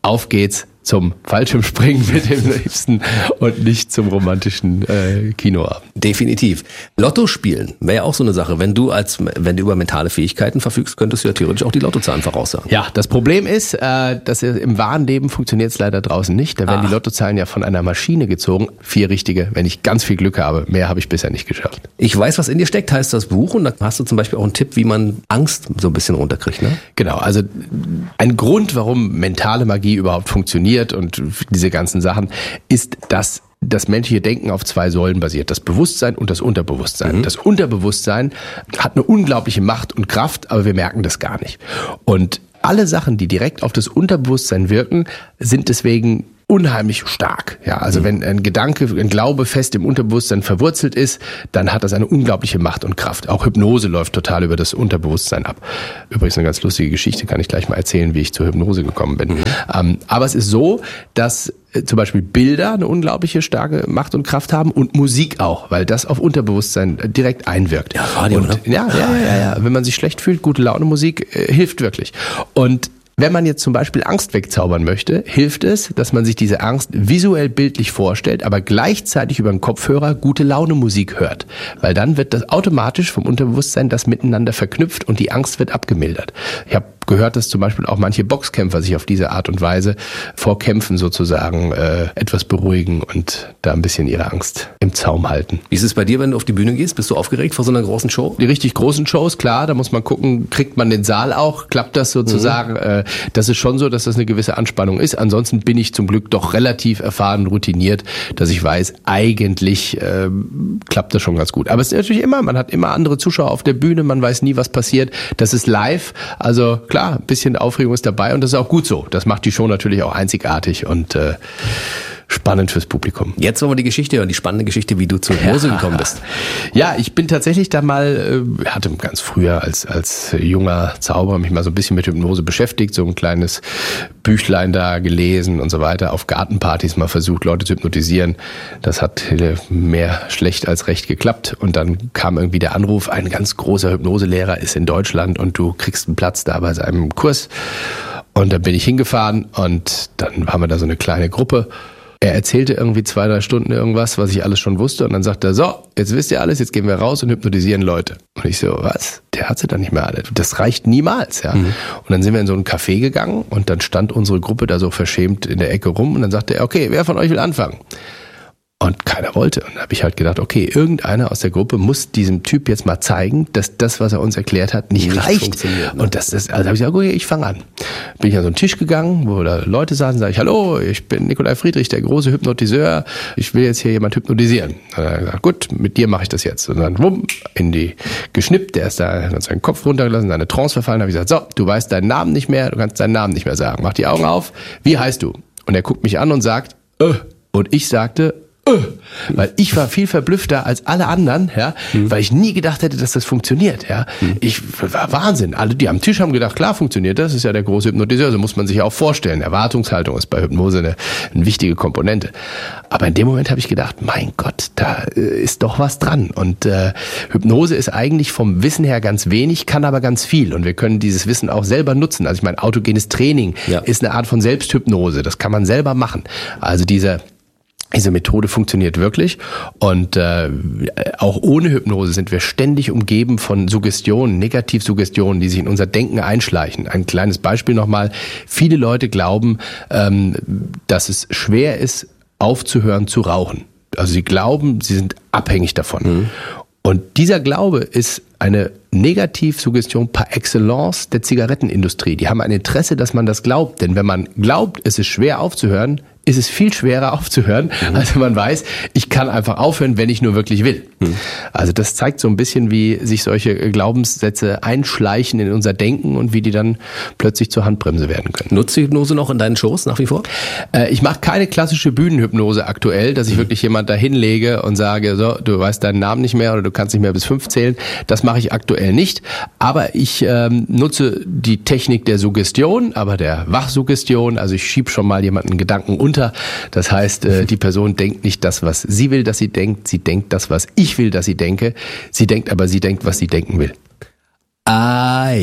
[SPEAKER 9] auf geht's zum Fallschirmspringen mit dem Liebsten und nicht zum romantischen Kinoabend.
[SPEAKER 2] Definitiv. Lotto spielen wäre ja auch so eine Sache. Wenn du über mentale Fähigkeiten verfügst, könntest du ja theoretisch auch die Lottozahlen voraussagen.
[SPEAKER 9] Ja, das Problem ist, dass im wahren Leben funktioniert es leider draußen nicht. Da werden die Lottozahlen ja von einer Maschine gezogen. 4 richtige, wenn ich ganz viel Glück habe. Mehr habe ich bisher nicht geschafft.
[SPEAKER 2] Ich weiß, was in dir steckt, heißt das Buch. Und da hast du zum Beispiel auch einen Tipp, wie man Angst so ein bisschen runterkriegt, ne?
[SPEAKER 9] Genau, also ein Grund, warum mentale Magie überhaupt funktioniert und diese ganzen Sachen, ist, dass das menschliche Denken auf 2 Säulen basiert. Das Bewusstsein und das Unterbewusstsein. Das Unterbewusstsein hat eine unglaubliche Macht und Kraft, aber wir merken das gar nicht. Und alle Sachen, die direkt auf das Unterbewusstsein wirken, sind deswegen unheimlich stark. Ja, also wenn ein Gedanke, ein Glaube fest im Unterbewusstsein verwurzelt ist, dann hat das eine unglaubliche Macht und Kraft. Auch Hypnose läuft total über das Unterbewusstsein ab. Übrigens eine ganz lustige Geschichte, kann ich gleich mal erzählen, wie ich zur Hypnose gekommen bin. Aber es ist so, dass zum Beispiel Bilder eine unglaubliche starke Macht und Kraft haben und Musik auch, weil das auf Unterbewusstsein direkt einwirkt.
[SPEAKER 2] Ja, Radio,
[SPEAKER 9] und,
[SPEAKER 2] ne?
[SPEAKER 9] Ja. Wenn man sich schlecht fühlt, gute Laune Musik hilft wirklich. Und wenn man jetzt zum Beispiel Angst wegzaubern möchte, hilft es, dass man sich diese Angst visuell bildlich vorstellt, aber gleichzeitig über den Kopfhörer gute Laune Musik hört. Weil dann wird das automatisch vom Unterbewusstsein das miteinander verknüpft und die Angst wird abgemildert. Ich habe gehört, dass zum Beispiel auch manche Boxkämpfer sich auf diese Art und Weise vor Kämpfen sozusagen etwas beruhigen und da ein bisschen ihre Angst im Zaum halten.
[SPEAKER 2] Wie ist es bei dir, wenn du auf die Bühne gehst? Bist du aufgeregt vor so einer großen Show?
[SPEAKER 9] Die richtig großen Shows, klar, da muss man gucken, kriegt man den Saal auch, klappt das sozusagen? Das ist schon so, dass das eine gewisse Anspannung ist. Ansonsten bin ich zum Glück doch relativ erfahren, routiniert, dass ich weiß, eigentlich klappt das schon ganz gut. Aber es ist natürlich immer, man hat immer andere Zuschauer auf der Bühne, man weiß nie, was passiert. Das ist live, also klar, ein bisschen Aufregung ist dabei und das ist auch gut so. Das macht die Show natürlich auch einzigartig und spannend fürs Publikum.
[SPEAKER 2] Jetzt wollen wir die Geschichte hören, die spannende Geschichte, wie du zur Hypnose gekommen bist.
[SPEAKER 9] Ja, ich bin tatsächlich da mal, hatte ganz früher als junger Zauberer mich mal so ein bisschen mit Hypnose beschäftigt, so ein kleines Büchlein da gelesen und so weiter, auf Gartenpartys mal versucht, Leute zu hypnotisieren. Das hat mehr schlecht als recht geklappt und dann kam irgendwie der Anruf, ein ganz großer Hypnoselehrer ist in Deutschland und du kriegst einen Platz da bei seinem Kurs. Und dann bin ich hingefahren und dann haben wir da so eine kleine Gruppe. Er erzählte irgendwie 2-3 Stunden irgendwas, was ich alles schon wusste. Und dann sagte er, so, jetzt wisst ihr alles, jetzt gehen wir raus und hypnotisieren Leute. Und ich so, was? Der hat sie dann nicht mehr alle. Das reicht niemals, ja. Und dann sind wir in so ein Café gegangen und dann stand unsere Gruppe da so verschämt in der Ecke rum. Und dann sagte er, okay, wer von euch will anfangen? Und keiner wollte. Und dann habe ich halt gedacht, okay, irgendeiner aus der Gruppe muss diesem Typ jetzt mal zeigen, dass das, was er uns erklärt hat, nicht reicht. Ne? Und also habe ich gesagt, okay, ich fange an. Bin ich an so einen Tisch gegangen, wo da Leute saßen, sage ich, hallo, ich bin Nikolai Friedrich, der große Hypnotiseur. Ich will jetzt hier jemand hypnotisieren. Und dann hat er gesagt, gut, mit dir mache ich das jetzt. Und dann wumm, in die geschnippt, der ist da, hat seinen Kopf runtergelassen, seine Trance verfallen. Habe ich gesagt, so, du weißt deinen Namen nicht mehr, du kannst deinen Namen nicht mehr sagen. Mach die Augen auf, wie heißt du? Und er guckt mich an und sagt, und ich sagte, weil ich war viel verblüffter als alle anderen, ja, weil ich nie gedacht hätte, dass das funktioniert, ja. Ich war Wahnsinn. Alle, die am Tisch haben gedacht, klar funktioniert das, ist ja der große Hypnotiseur, so muss man sich auch vorstellen. Erwartungshaltung ist bei Hypnose eine wichtige Komponente. Aber in dem Moment habe ich gedacht, mein Gott, da ist doch was dran. Und Hypnose ist eigentlich vom Wissen her ganz wenig, kann aber ganz viel. Und wir können dieses Wissen auch selber nutzen. Also ich meine, autogenes Training ist eine Art von Selbsthypnose. Das kann man selber machen. Also diese Methode funktioniert wirklich und auch ohne Hypnose sind wir ständig umgeben von Suggestionen, Negativsuggestionen, die sich in unser Denken einschleichen. Ein kleines Beispiel nochmal. Viele Leute glauben, dass es schwer ist, aufzuhören zu rauchen. Also sie glauben, sie sind abhängig davon. Und dieser Glaube ist eine Negativsuggestion par excellence der Zigarettenindustrie. Die haben ein Interesse, dass man das glaubt. Denn wenn man glaubt, es ist schwer aufzuhören, ist es viel schwerer aufzuhören, als man weiß, ich kann einfach aufhören, wenn ich nur wirklich will. Also das zeigt so ein bisschen, wie sich solche Glaubenssätze einschleichen in unser Denken und wie die dann plötzlich zur Handbremse werden können.
[SPEAKER 2] Nutzt du Hypnose noch in deinen Shows nach wie vor?
[SPEAKER 9] Ich mache keine klassische Bühnenhypnose aktuell, dass ich wirklich jemand da hinlege und sage, so, du weißt deinen Namen nicht mehr oder du kannst nicht mehr bis 5 zählen. Das mache ich aktuell nicht. Aber ich nutze die Technik der Suggestion, aber der Wachsuggestion. Also ich schiebe schon mal jemanden Gedanken unter. Das heißt, die Person denkt nicht das, was sie will, dass sie denkt. Sie denkt das, was ich will, dass sie denke. Sie denkt, was sie denken will.
[SPEAKER 2] Ah ja,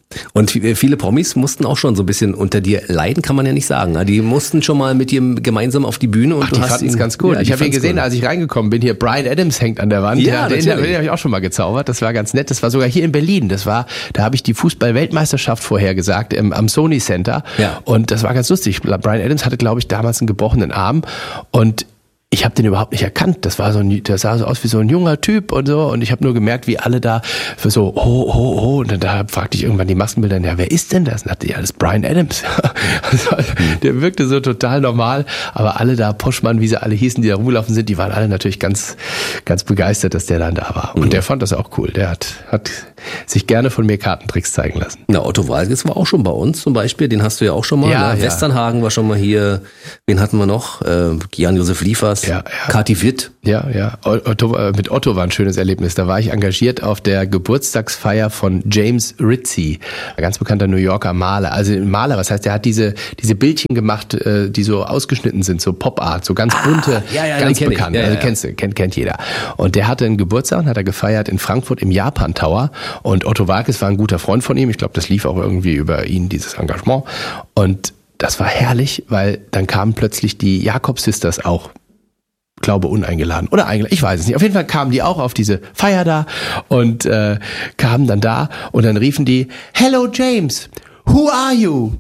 [SPEAKER 2] Und viele Promis mussten auch schon so ein bisschen unter dir leiden, kann man ja nicht sagen. Die mussten schon mal mit dir gemeinsam auf die Bühne und
[SPEAKER 9] die fanden es ganz cool.
[SPEAKER 2] Ja,
[SPEAKER 9] ich habe ihn gesehen, als ich reingekommen bin. Hier, Bryan Adams hängt an der Wand.
[SPEAKER 2] Ja,
[SPEAKER 9] den habe ich auch schon mal gezaubert. Das war ganz nett. Das war sogar hier in Berlin. Da habe ich die Fußball-Weltmeisterschaft vorhergesagt am Sony Center.
[SPEAKER 2] Ja.
[SPEAKER 9] Und das war ganz lustig. Bryan Adams hatte, glaube ich, damals einen gebrochenen Arm und ich habe den überhaupt nicht erkannt. Das sah so aus wie so ein junger Typ und so. Und ich habe nur gemerkt, wie alle da für so, Und da fragte ich irgendwann die Maskenbilder, ja, wer ist denn das? Und dachte, ja, das ist Bryan Adams. Also, der wirkte so total normal. Aber alle da, Poschmann, wie sie alle hießen, die da rumgelaufen sind, die waren alle natürlich ganz, ganz begeistert, dass der dann da war. Und der fand das auch cool. Der hat sich gerne von mir Kartentricks zeigen lassen.
[SPEAKER 2] Na, Otto Walkes war auch schon bei uns zum Beispiel. Den hast du ja auch schon mal.
[SPEAKER 9] Ja,
[SPEAKER 2] ne?
[SPEAKER 9] ja.
[SPEAKER 2] Westernhagen war schon mal hier. Wen hatten wir noch? Jan-Josef Liefers.
[SPEAKER 9] Ja.
[SPEAKER 2] Kati Witt.
[SPEAKER 9] Ja. Mit Otto war ein schönes Erlebnis. Da war ich engagiert auf der Geburtstagsfeier von James Ritchie, ein ganz bekannter New Yorker Maler. Also Maler, was heißt, der hat diese Bildchen gemacht, die so ausgeschnitten sind, so Pop-Art, so ganz bunte, ganz bekannt.
[SPEAKER 2] Ja,
[SPEAKER 9] also kennt jeder. Und der hatte einen Geburtstag und hat er gefeiert in Frankfurt im Japan Tower. Und Otto Walkes war ein guter Freund von ihm. Ich glaube, das lief auch irgendwie über ihn, dieses Engagement. Und das war herrlich, weil dann kamen plötzlich die Jakob Sisters auch, glaube uneingeladen oder eingeladen, ich weiß es nicht. Auf jeden Fall kamen die auch auf diese Feier da und kamen dann da und dann riefen die, "Hello James, who are you?"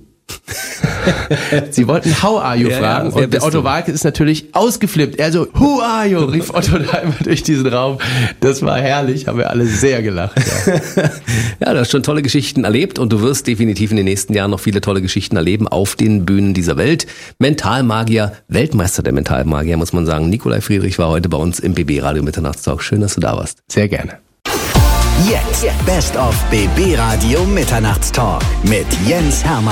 [SPEAKER 9] Sie wollten "How are you" fragen und der Otto Walkes ist natürlich ausgeflippt. Er so, "Who are you?" rief Otto da immer durch diesen Raum. Das war herrlich, haben wir alle sehr gelacht.
[SPEAKER 2] Ja, du hast schon tolle Geschichten erlebt und du wirst definitiv in den nächsten Jahren noch viele tolle Geschichten erleben auf den Bühnen dieser Welt. Mentalmagier, Weltmeister der Mentalmagier, muss man sagen. Nikolai Friedrich war heute bei uns im BB Radio Mitternachtstalk. Schön, dass du da warst.
[SPEAKER 9] Sehr gerne.
[SPEAKER 6] Jetzt Best of BB Radio Mitternachtstalk mit Jens Hermann.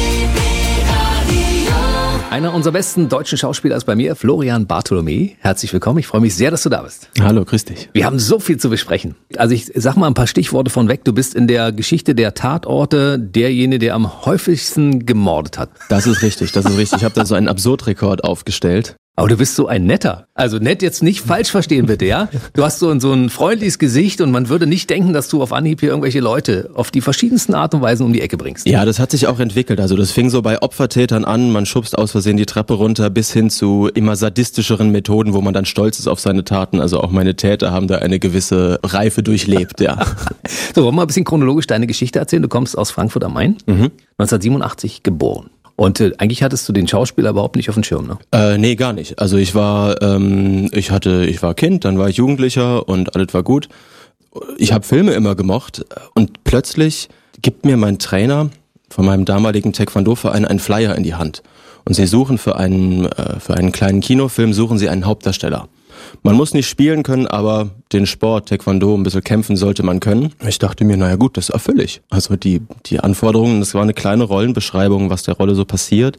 [SPEAKER 2] Einer unserer besten deutschen Schauspieler ist bei mir, Florian Bartholomä. Herzlich willkommen, ich freue mich sehr, dass du da bist.
[SPEAKER 5] Hallo, grüß dich.
[SPEAKER 2] Wir haben so viel zu besprechen. Also ich sag mal ein paar Stichworte von weg. Du bist in der Geschichte der Tatorte derjenige, der am häufigsten gemordet hat.
[SPEAKER 5] Das ist richtig. Ich habe da so einen Absurdrekord aufgestellt.
[SPEAKER 2] Aber du bist so ein Netter. Also nett jetzt nicht falsch verstehen bitte, ja? Du hast so ein freundliches Gesicht und man würde nicht denken, dass du auf Anhieb hier irgendwelche Leute auf die verschiedensten Art und Weisen um die Ecke bringst.
[SPEAKER 5] Ja, das hat sich auch entwickelt. Also das fing so bei Opfertätern an, man schubst aus Versehen die Treppe runter, bis hin zu immer sadistischeren Methoden, wo man dann stolz ist auf seine Taten. Also auch meine Täter haben da eine gewisse Reife durchlebt, ja.
[SPEAKER 2] So, wollen wir mal ein bisschen chronologisch deine Geschichte erzählen? Du kommst aus Frankfurt am Main, 1987 geboren. Und eigentlich hattest du den Schauspieler überhaupt nicht auf dem Schirm, ne?
[SPEAKER 5] Nee, gar nicht. Also ich war Kind, dann war ich Jugendlicher und alles war gut. Ich habe Filme immer gemocht und plötzlich gibt mir mein Trainer von meinem damaligen Taekwondo-Verein einen Flyer in die Hand. Und sie suchen für einen kleinen Kinofilm, suchen sie einen Hauptdarsteller. Man muss nicht spielen können, aber den Sport, Taekwondo, ein bisschen kämpfen sollte man können. Ich dachte mir, naja gut, das erfülle ich. Also die Anforderungen, das war eine kleine Rollenbeschreibung, was der Rolle so passiert.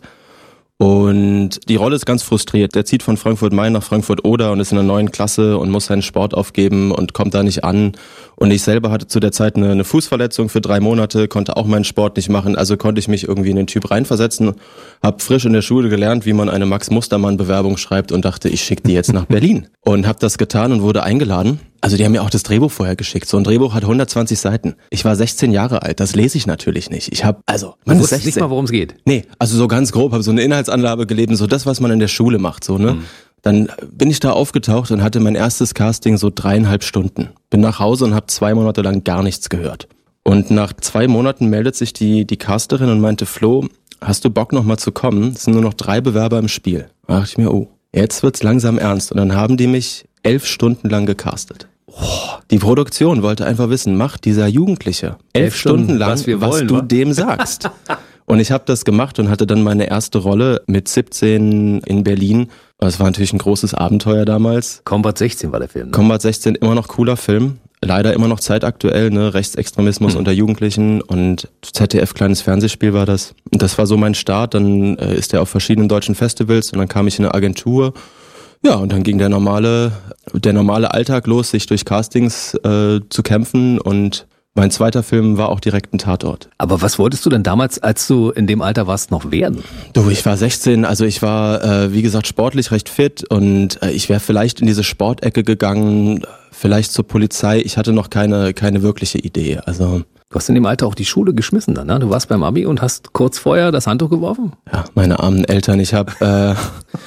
[SPEAKER 5] Und die Rolle ist ganz frustriert. Der zieht von Frankfurt-Main nach Frankfurt-Oder und ist in einer neuen Klasse und muss seinen Sport aufgeben und kommt da nicht an. Und ich selber hatte zu der Zeit eine Fußverletzung für 3 Monate, konnte auch meinen Sport nicht machen, also konnte ich mich irgendwie in den Typ reinversetzen. Hab frisch in der Schule gelernt, wie man eine Max-Mustermann-Bewerbung schreibt und dachte, ich schicke die jetzt nach Berlin. Und hab das getan und wurde eingeladen. Also die haben mir auch das Drehbuch vorher geschickt. So ein Drehbuch hat 120 Seiten. Ich war 16 Jahre alt, das lese ich natürlich nicht.
[SPEAKER 2] Man wusste nicht mal, worum es geht.
[SPEAKER 5] Nee, also so ganz grob, habe so eine Inhaltsangabe gelesen, so das, was man in der Schule macht, so, ne? Dann bin ich da aufgetaucht und hatte mein erstes Casting so 3,5 Stunden. Bin nach Hause und habe 2 Monate lang gar nichts gehört. Und nach 2 Monaten meldet sich die Casterin und meinte, Flo, hast du Bock noch mal zu kommen? Es sind nur noch 3 Bewerber im Spiel. Da dachte ich mir, oh, jetzt wird's langsam ernst. Und dann haben die mich 11 Stunden lang gecastet. Die Produktion wollte einfach wissen, macht dieser Jugendliche 11 Stunden lang, was du dem sagst. Und ich habe das gemacht und hatte dann meine erste Rolle mit 17 in Berlin. Das war natürlich ein großes Abenteuer damals.
[SPEAKER 2] Combat 16 war der Film. Ne?
[SPEAKER 5] Combat 16, immer noch cooler Film. Leider immer noch zeitaktuell, ne? Rechtsextremismus unter Jugendlichen und ZDF kleines Fernsehspiel war das. Und das war so mein Start. Dann ist er auf verschiedenen deutschen Festivals und dann kam ich in eine Agentur. Ja, und dann ging der normale Alltag los, sich durch Castings zu kämpfen und
[SPEAKER 10] Mein zweiter Film war auch direkt ein Tatort.
[SPEAKER 2] Aber was wolltest du denn damals, als du in dem Alter warst, noch werden?
[SPEAKER 10] Du, ich war 16, also ich war, wie gesagt, sportlich recht fit und ich wäre vielleicht in diese Sportecke gegangen, vielleicht zur Polizei. Ich hatte noch keine wirkliche Idee, also...
[SPEAKER 2] Du hast in dem Alter auch die Schule geschmissen dann, ne? Du warst beim Abi und hast kurz vorher das Handtuch geworfen?
[SPEAKER 10] Ja, meine armen Eltern. Ich habe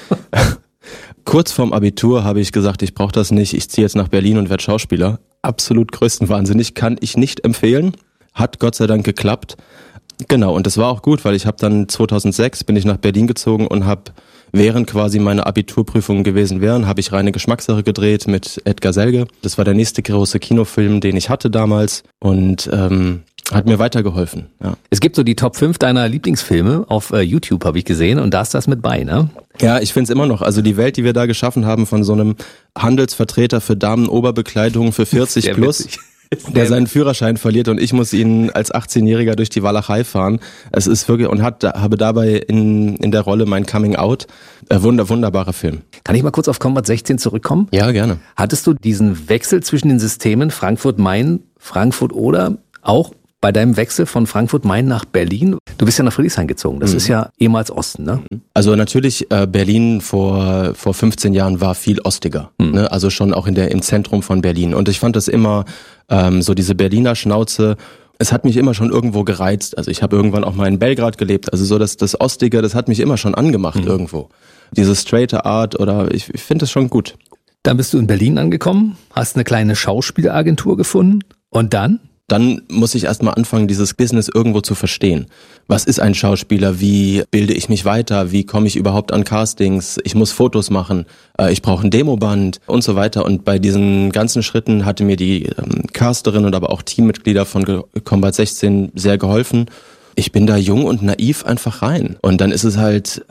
[SPEAKER 10] kurz vorm Abitur habe ich gesagt, ich brauche das nicht. Ich ziehe jetzt nach Berlin und werde Schauspieler. Absolut größtenwahnsinnig, kann ich nicht empfehlen. Hat Gott sei Dank geklappt. Genau, und das war auch gut, weil ich habe dann 2006 bin ich nach Berlin gezogen und habe, während quasi meine Abiturprüfungen gewesen wären, habe ich Reine Geschmackssache gedreht mit Edgar Selge. Das war der nächste große Kinofilm, den ich hatte damals und hat mir weitergeholfen. Ja.
[SPEAKER 2] Es gibt so die Top 5 deiner Lieblingsfilme auf YouTube, habe ich gesehen, und da ist das mit bei, ne?
[SPEAKER 10] Ja, ich find's immer noch. Also die Welt, die wir da geschaffen haben von so einem Handelsvertreter für Damenoberbekleidung für 40 plus, der seinen Führerschein verliert und ich muss ihn als 18-Jähriger durch die Walachei fahren. Es ist wirklich, und habe dabei in der Rolle mein Coming Out. Wunderbarer Film.
[SPEAKER 2] Kann ich mal kurz auf Combat 16 zurückkommen?
[SPEAKER 10] Ja, gerne.
[SPEAKER 2] Hattest du diesen Wechsel zwischen den Systemen Frankfurt-Main, Frankfurt-Oder auch bei deinem Wechsel von Frankfurt-Main nach Berlin? Du bist ja nach Friedrichshain gezogen. Das ist ja ehemals Osten, ne?
[SPEAKER 10] Also natürlich, Berlin vor 15 Jahren war viel ostiger. Ne? Also schon auch im Zentrum von Berlin. Und ich fand das immer so diese Berliner Schnauze. Es hat mich immer schon irgendwo gereizt. Also ich habe irgendwann auch mal in Belgrad gelebt. Also so das Ostige, das hat mich immer schon angemacht irgendwo. Diese straighte Art oder ich finde das schon gut.
[SPEAKER 2] Dann bist du in Berlin angekommen, hast eine kleine Schauspielagentur gefunden und dann?
[SPEAKER 10] Dann muss ich erstmal anfangen, dieses Business irgendwo zu verstehen. Was ist ein Schauspieler? Wie bilde ich mich weiter? Wie komme ich überhaupt an Castings? Ich muss Fotos machen. Ich brauche ein Demoband und so weiter. Und bei diesen ganzen Schritten hatte mir die Casterin und aber auch Teammitglieder von Combat 16 sehr geholfen. Ich bin da jung und naiv einfach rein. Und dann ist es halt,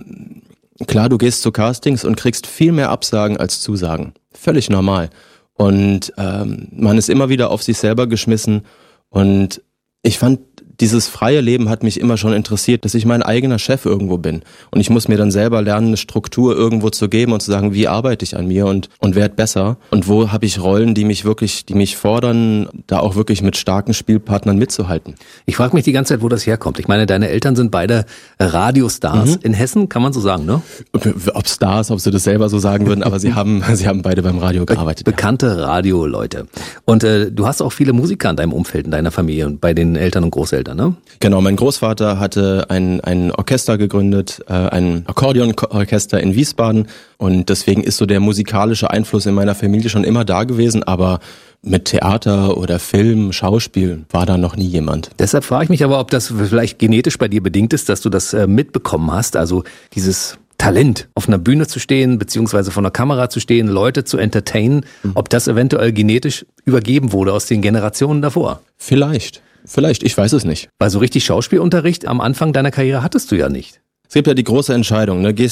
[SPEAKER 10] klar, du gehst zu Castings und kriegst viel mehr Absagen als Zusagen. Völlig normal. Und man ist immer wieder auf sich selber geschmissen und ich fand, dieses freie Leben hat mich immer schon interessiert, dass ich mein eigener Chef irgendwo bin. Und ich muss mir dann selber lernen, eine Struktur irgendwo zu geben und zu sagen, wie arbeite ich an mir und werde besser. Und wo habe ich Rollen, die mich fordern, da auch wirklich mit starken Spielpartnern mitzuhalten.
[SPEAKER 2] Ich frage mich die ganze Zeit, wo das herkommt. Ich meine, deine Eltern sind beide Radiostars in Hessen, kann man so sagen, ne?
[SPEAKER 10] Ob Stars, ob sie das selber so sagen würden, aber sie haben beide beim Radio gearbeitet.
[SPEAKER 2] Bekannte Radioleute. Und du hast auch viele Musiker in deinem Umfeld, in deiner Familie und bei den Eltern und Großeltern, ne?
[SPEAKER 10] Genau, mein Großvater hatte ein Orchester gegründet, ein Akkordeonorchester in Wiesbaden und deswegen ist so der musikalische Einfluss in meiner Familie schon immer da gewesen, aber mit Theater oder Film, Schauspiel war da noch nie jemand.
[SPEAKER 2] Deshalb frage ich mich aber, ob das vielleicht genetisch bei dir bedingt ist, dass du das mitbekommen hast, also dieses Talent, auf einer Bühne zu stehen, beziehungsweise vor einer Kamera zu stehen, Leute zu entertainen, ob das eventuell genetisch übergeben wurde aus den Generationen davor.
[SPEAKER 10] Vielleicht, ich weiß es nicht.
[SPEAKER 2] Weil so richtig Schauspielunterricht am Anfang deiner Karriere hattest du ja nicht.
[SPEAKER 10] Es gibt ja die große Entscheidung, ne?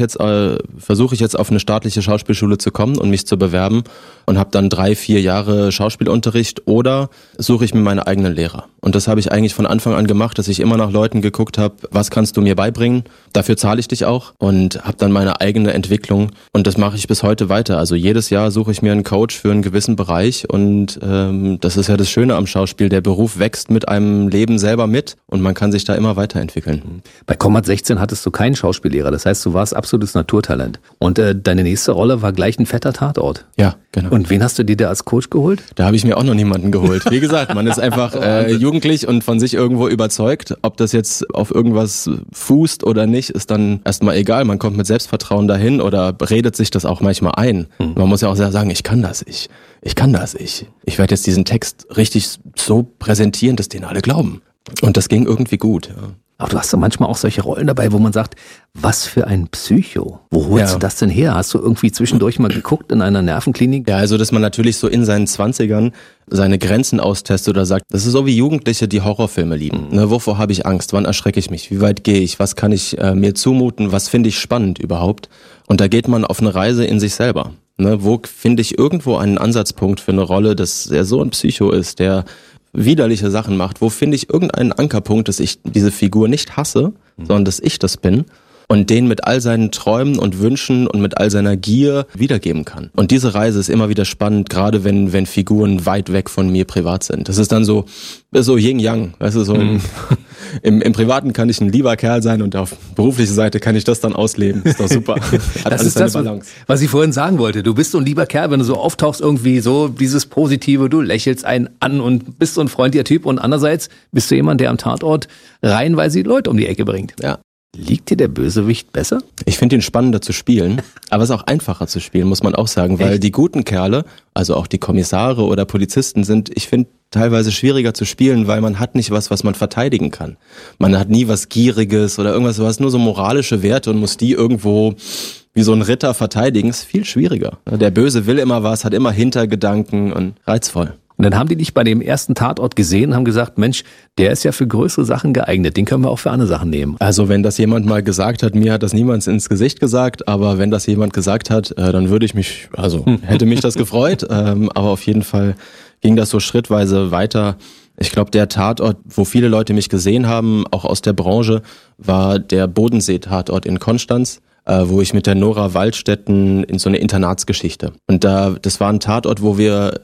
[SPEAKER 10] Versuche ich jetzt auf eine staatliche Schauspielschule zu kommen und mich zu bewerben und habe dann 3-4 Jahre Schauspielunterricht oder suche ich mir meine eigenen Lehrer. Und das habe ich eigentlich von Anfang an gemacht, dass ich immer nach Leuten geguckt habe, was kannst du mir beibringen? Dafür zahle ich dich auch und habe dann meine eigene Entwicklung und das mache ich bis heute weiter. Also jedes Jahr suche ich mir einen Coach für einen gewissen Bereich und das ist ja das Schöne am Schauspiel. Der Beruf wächst mit einem Leben selber mit und man kann sich da immer weiterentwickeln.
[SPEAKER 2] Bei Combat 16 hattest du keinen Schauspiellehrer, das heißt, du warst absolutes Naturtalent. Und deine nächste Rolle war gleich ein fetter Tatort.
[SPEAKER 10] Ja, genau.
[SPEAKER 2] Und wen hast du dir da als Coach geholt?
[SPEAKER 10] Da habe ich mir auch noch niemanden geholt. Wie gesagt, man ist einfach jugendlich und von sich irgendwo überzeugt. Ob das jetzt auf irgendwas fußt oder nicht, ist dann erstmal egal. Man kommt mit Selbstvertrauen dahin oder redet sich das auch manchmal ein. Man muss ja auch sagen, ich kann das, ich kann das, ich werde jetzt diesen Text richtig so präsentieren, dass den alle glauben. Und das ging irgendwie gut, ja.
[SPEAKER 2] Aber du hast ja manchmal auch solche Rollen dabei, wo man sagt, was für ein Psycho. Wo holst du das denn her? Hast du irgendwie zwischendurch mal geguckt in einer Nervenklinik?
[SPEAKER 10] Ja, also dass man natürlich so in seinen 20ern seine Grenzen austestet oder sagt, das ist so wie Jugendliche, die Horrorfilme lieben. Ne, wovor habe ich Angst? Wann erschrecke ich mich? Wie weit gehe ich? Was kann ich mir zumuten? Was finde ich spannend überhaupt? Und da geht man auf eine Reise in sich selber. Ne, wo finde ich irgendwo einen Ansatzpunkt für eine Rolle, dass er so ein Psycho ist, der widerliche Sachen macht, wo finde ich irgendeinen Ankerpunkt, dass ich diese Figur nicht hasse, sondern dass ich das bin. und den mit all seinen Träumen und Wünschen und mit all seiner Gier wiedergeben kann. Und diese Reise ist immer wieder spannend, gerade wenn Figuren weit weg von mir privat sind. Das ist dann so Yin-Yang, weißt du, so im Privaten kann ich ein lieber Kerl sein und auf beruflicher Seite kann ich das dann ausleben. Ist doch super.
[SPEAKER 2] Das ist das, was ich vorhin sagen wollte. Du bist so ein lieber Kerl, wenn du so auftauchst, irgendwie so dieses Positive, du lächelst einen an und bist so ein freundlicher Typ und andererseits bist du jemand, der am Tatort reihenweise die Leute um die Ecke bringt.
[SPEAKER 10] Ja.
[SPEAKER 2] Liegt dir der Bösewicht besser?
[SPEAKER 10] Ich finde ihn spannender zu spielen, aber es ist auch einfacher zu spielen, muss man auch sagen, weil die guten Kerle, also auch die Kommissare oder Polizisten sind, ich finde, teilweise schwieriger zu spielen, weil man hat nicht was man verteidigen kann. Man hat nie was Gieriges oder irgendwas, du hast nur so moralische Werte und muss die irgendwo wie so ein Ritter verteidigen, ist viel schwieriger. Der Böse will immer was, hat immer Hintergedanken und reizvoll.
[SPEAKER 2] Und dann haben die dich bei dem ersten Tatort gesehen und haben gesagt, Mensch, der ist ja für größere Sachen geeignet, den können wir auch für andere Sachen nehmen.
[SPEAKER 10] Also wenn das jemand mal gesagt hat, mir hat das niemand ins Gesicht gesagt, aber wenn das jemand gesagt hat, dann würde ich mich, hätte mich das gefreut, aber auf jeden Fall ging das so schrittweise weiter. Ich glaube, der Tatort, wo viele Leute mich gesehen haben, auch aus der Branche, war der Bodensee-Tatort in Konstanz, wo ich mit der Nora Waldstätten in so eine Internatsgeschichte. Und das war ein Tatort, wo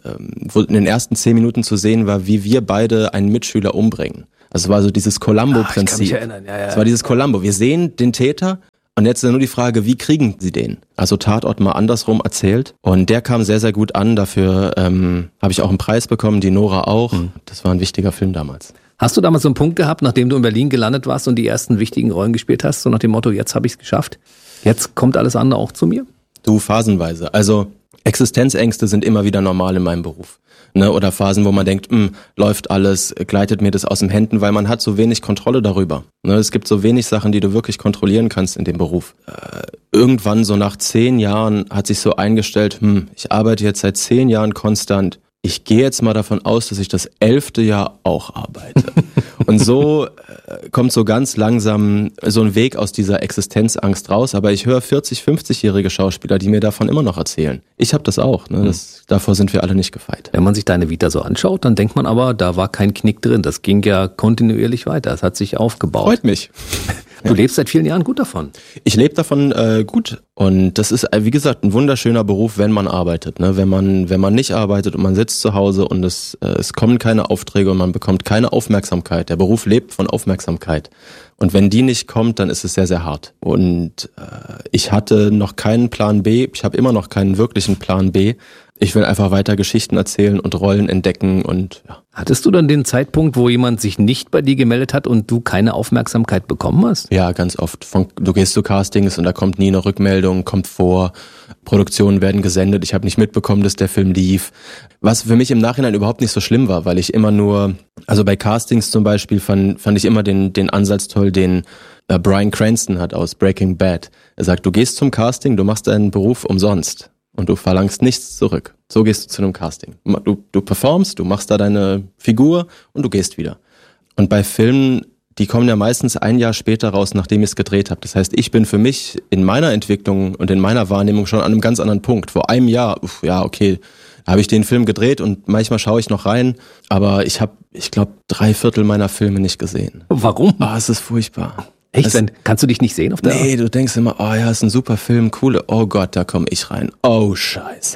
[SPEAKER 10] in den ersten 10 Minuten zu sehen war, wie wir beide einen Mitschüler umbringen. Also es war so dieses Columbo-Prinzip. Ich kann mich erinnern, ja. Es war dieses Columbo. Wir sehen den Täter und jetzt ist nur die Frage, wie kriegen sie den? Also Tatort mal andersrum erzählt. Und der kam sehr, sehr gut an. Dafür habe ich auch einen Preis bekommen, die Nora auch. Das war ein wichtiger Film damals.
[SPEAKER 2] Hast du damals so einen Punkt gehabt, nachdem du in Berlin gelandet warst und die ersten wichtigen Rollen gespielt hast, so nach dem Motto, jetzt habe ich es geschafft? Jetzt kommt alles andere auch zu mir?
[SPEAKER 10] Du, phasenweise. Also Existenzängste sind immer wieder normal in meinem Beruf. Ne? Oder Phasen, wo man denkt, läuft alles, gleitet mir das aus den Händen, weil man hat so wenig Kontrolle darüber. Ne? Es gibt so wenig Sachen, die du wirklich kontrollieren kannst in dem Beruf. Irgendwann so nach 10 Jahren hat sich so eingestellt, ich arbeite jetzt seit 10 Jahren konstant. Ich gehe jetzt mal davon aus, dass ich das 11. Jahr auch arbeite. Und so kommt so ganz langsam so ein Weg aus dieser Existenzangst raus. Aber ich höre 40-, 50-jährige Schauspieler, die mir davon immer noch erzählen. Ich habe das auch. Ne? Davor sind wir alle nicht gefeit.
[SPEAKER 2] Wenn man sich deine Vita so anschaut, dann denkt man aber, da war kein Knick drin. Das ging ja kontinuierlich weiter. Es hat sich aufgebaut.
[SPEAKER 10] Freut mich.
[SPEAKER 2] Du lebst seit vielen Jahren gut davon.
[SPEAKER 10] Ich lebe davon gut und das ist, wie gesagt, ein wunderschöner Beruf, wenn man arbeitet. Ne? Wenn man nicht arbeitet und man sitzt zu Hause und es kommen keine Aufträge und man bekommt keine Aufmerksamkeit. Der Beruf lebt von Aufmerksamkeit. Und wenn die nicht kommt, dann ist es sehr, sehr hart. Und ich hatte noch keinen Plan B. Ich habe immer noch keinen wirklichen Plan B. Ich will einfach weiter Geschichten erzählen und Rollen entdecken und ja.
[SPEAKER 2] Hattest du dann den Zeitpunkt, wo jemand sich nicht bei dir gemeldet hat und du keine Aufmerksamkeit bekommen hast?
[SPEAKER 10] Ja, ganz oft. Du gehst zu Castings und da kommt nie eine Rückmeldung, kommt vor, Produktionen werden gesendet, ich habe nicht mitbekommen, dass der Film lief. Was für mich im Nachhinein überhaupt nicht so schlimm war, weil ich immer nur, also bei Castings zum Beispiel fand ich immer den Ansatz toll, den Bryan Cranston hat aus Breaking Bad. Er sagt, du gehst zum Casting, du machst deinen Beruf umsonst. Und du verlangst nichts zurück. So gehst du zu einem Casting. Du performst, du machst da deine Figur und du gehst wieder. Und bei Filmen, die kommen ja meistens 1 Jahr später raus, nachdem ich es gedreht habe. Das heißt, ich bin für mich in meiner Entwicklung und in meiner Wahrnehmung schon an einem ganz anderen Punkt. Vor einem Jahr, habe ich den Film gedreht und manchmal schaue ich noch rein. Aber ich habe, ich glaube, 3/4 meiner Filme nicht gesehen.
[SPEAKER 2] Warum?
[SPEAKER 10] Es ist furchtbar.
[SPEAKER 2] Echt? Kannst du dich nicht sehen auf der?
[SPEAKER 10] Nee, du denkst immer, ist ein super Film, coole, oh Gott, da komme ich rein. Oh, scheiße.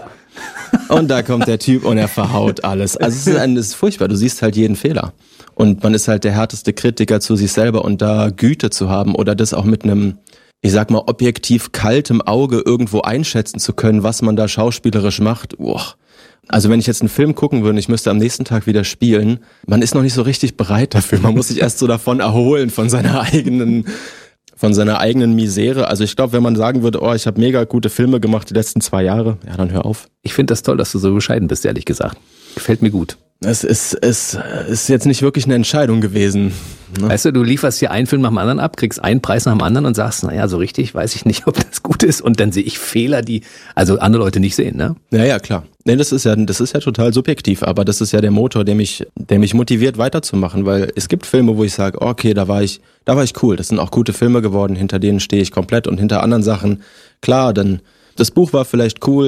[SPEAKER 10] Und da kommt der Typ und er verhaut alles. Also es ist furchtbar, du siehst halt jeden Fehler. Und man ist halt der härteste Kritiker zu sich selber und da Güte zu haben oder das auch mit einem, ich sag mal, objektiv kaltem Auge irgendwo einschätzen zu können, was man da schauspielerisch macht. Also wenn ich jetzt einen Film gucken würde, ich müsste am nächsten Tag wieder spielen, man ist noch nicht so richtig bereit dafür. Man muss sich erst so davon erholen, von seiner eigenen Misere. Also ich glaube, wenn man sagen würde, ich habe mega gute Filme gemacht die letzten 2 Jahre, ja, dann hör auf.
[SPEAKER 2] Ich finde das toll, dass du so bescheiden bist, ehrlich gesagt. Gefällt mir gut.
[SPEAKER 10] Es ist jetzt nicht wirklich eine Entscheidung gewesen. Ne?
[SPEAKER 2] Weißt du lieferst hier einen Film nach dem anderen ab, kriegst einen Preis nach dem anderen und sagst, so richtig weiß ich nicht, ob das gut ist. Und dann sehe ich Fehler, die also andere Leute nicht sehen, ne?
[SPEAKER 10] Ja, klar. Nee, das ist ja total subjektiv, aber das ist ja der Motor, der mich motiviert weiterzumachen, weil es gibt Filme, wo ich sage, okay, da war ich cool. Das sind auch gute Filme geworden, hinter denen stehe ich komplett und hinter anderen Sachen, klar, dann das Buch war vielleicht cool,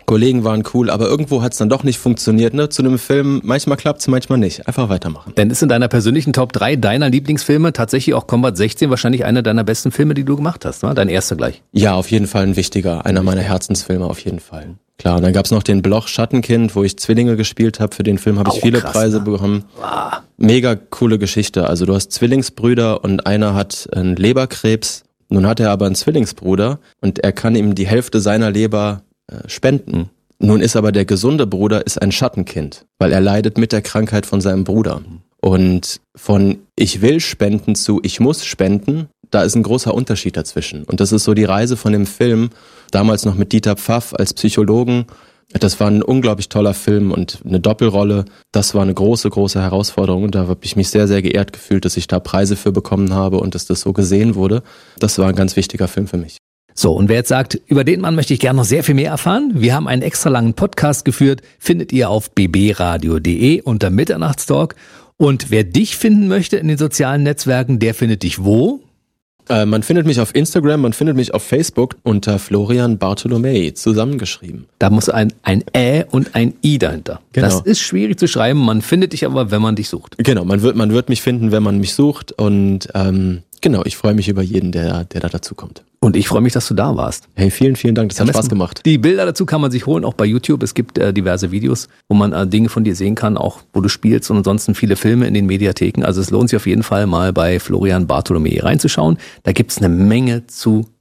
[SPEAKER 10] Kollegen waren cool, aber irgendwo hat es dann doch nicht funktioniert. Ne? Zu einem Film, manchmal klappt's, manchmal nicht. Einfach weitermachen.
[SPEAKER 2] Denn ist in deiner persönlichen Top 3 deiner Lieblingsfilme tatsächlich auch Combat 16 wahrscheinlich einer deiner besten Filme, die du gemacht hast, ne? Dein erster gleich.
[SPEAKER 10] Ja, auf jeden Fall ein wichtiger, einer meiner Herzensfilme auf jeden Fall. Klar, und dann gab's noch den Bloch Schattenkind, wo ich Zwillinge gespielt habe. Für den Film habe ich viele krass, Preise bekommen. Mega coole Geschichte. Also du hast Zwillingsbrüder und einer hat einen Leberkrebs. Nun hat er aber einen Zwillingsbruder und er kann ihm die Hälfte seiner Leber spenden. Nun ist aber der gesunde Bruder ist ein Schattenkind, weil er leidet mit der Krankheit von seinem Bruder. Und von ich will spenden zu ich muss spenden, da ist ein großer Unterschied dazwischen. Und das ist so die Reise von dem Film, damals noch mit Dieter Pfaff als Psychologen. Das war ein unglaublich toller Film und eine Doppelrolle. Das war eine große, große Herausforderung. Und da habe ich mich sehr, sehr geehrt gefühlt, dass ich da Preise für bekommen habe und dass das so gesehen wurde. Das war ein ganz wichtiger Film für mich.
[SPEAKER 2] So, und wer jetzt sagt, über den Mann möchte ich gerne noch sehr viel mehr erfahren, wir haben einen extra langen Podcast geführt, findet ihr auf bbradio.de unter Mitternachtstalk. Und wer dich finden möchte in den sozialen Netzwerken, der findet dich wo?
[SPEAKER 10] Man findet mich auf Instagram, man findet mich auf Facebook unter Florian Bartolomei, zusammengeschrieben.
[SPEAKER 2] Da muss ein Ä und ein I dahinter. Genau. Das ist schwierig zu schreiben, man findet dich aber, wenn man dich sucht.
[SPEAKER 10] Genau, man wird mich finden, wenn man mich sucht und genau, ich freue mich über jeden, der da dazu kommt.
[SPEAKER 2] Und ich freue mich, dass du da warst.
[SPEAKER 10] Hey, vielen, vielen Dank, das hat Spaß gemacht.
[SPEAKER 2] Die Bilder dazu kann man sich holen, auch bei YouTube. Es gibt diverse Videos, wo man Dinge von dir sehen kann, auch wo du spielst und ansonsten viele Filme in den Mediatheken. Also es lohnt sich auf jeden Fall mal bei Florian Bartolomei reinzuschauen. Da gibt's eine Menge zu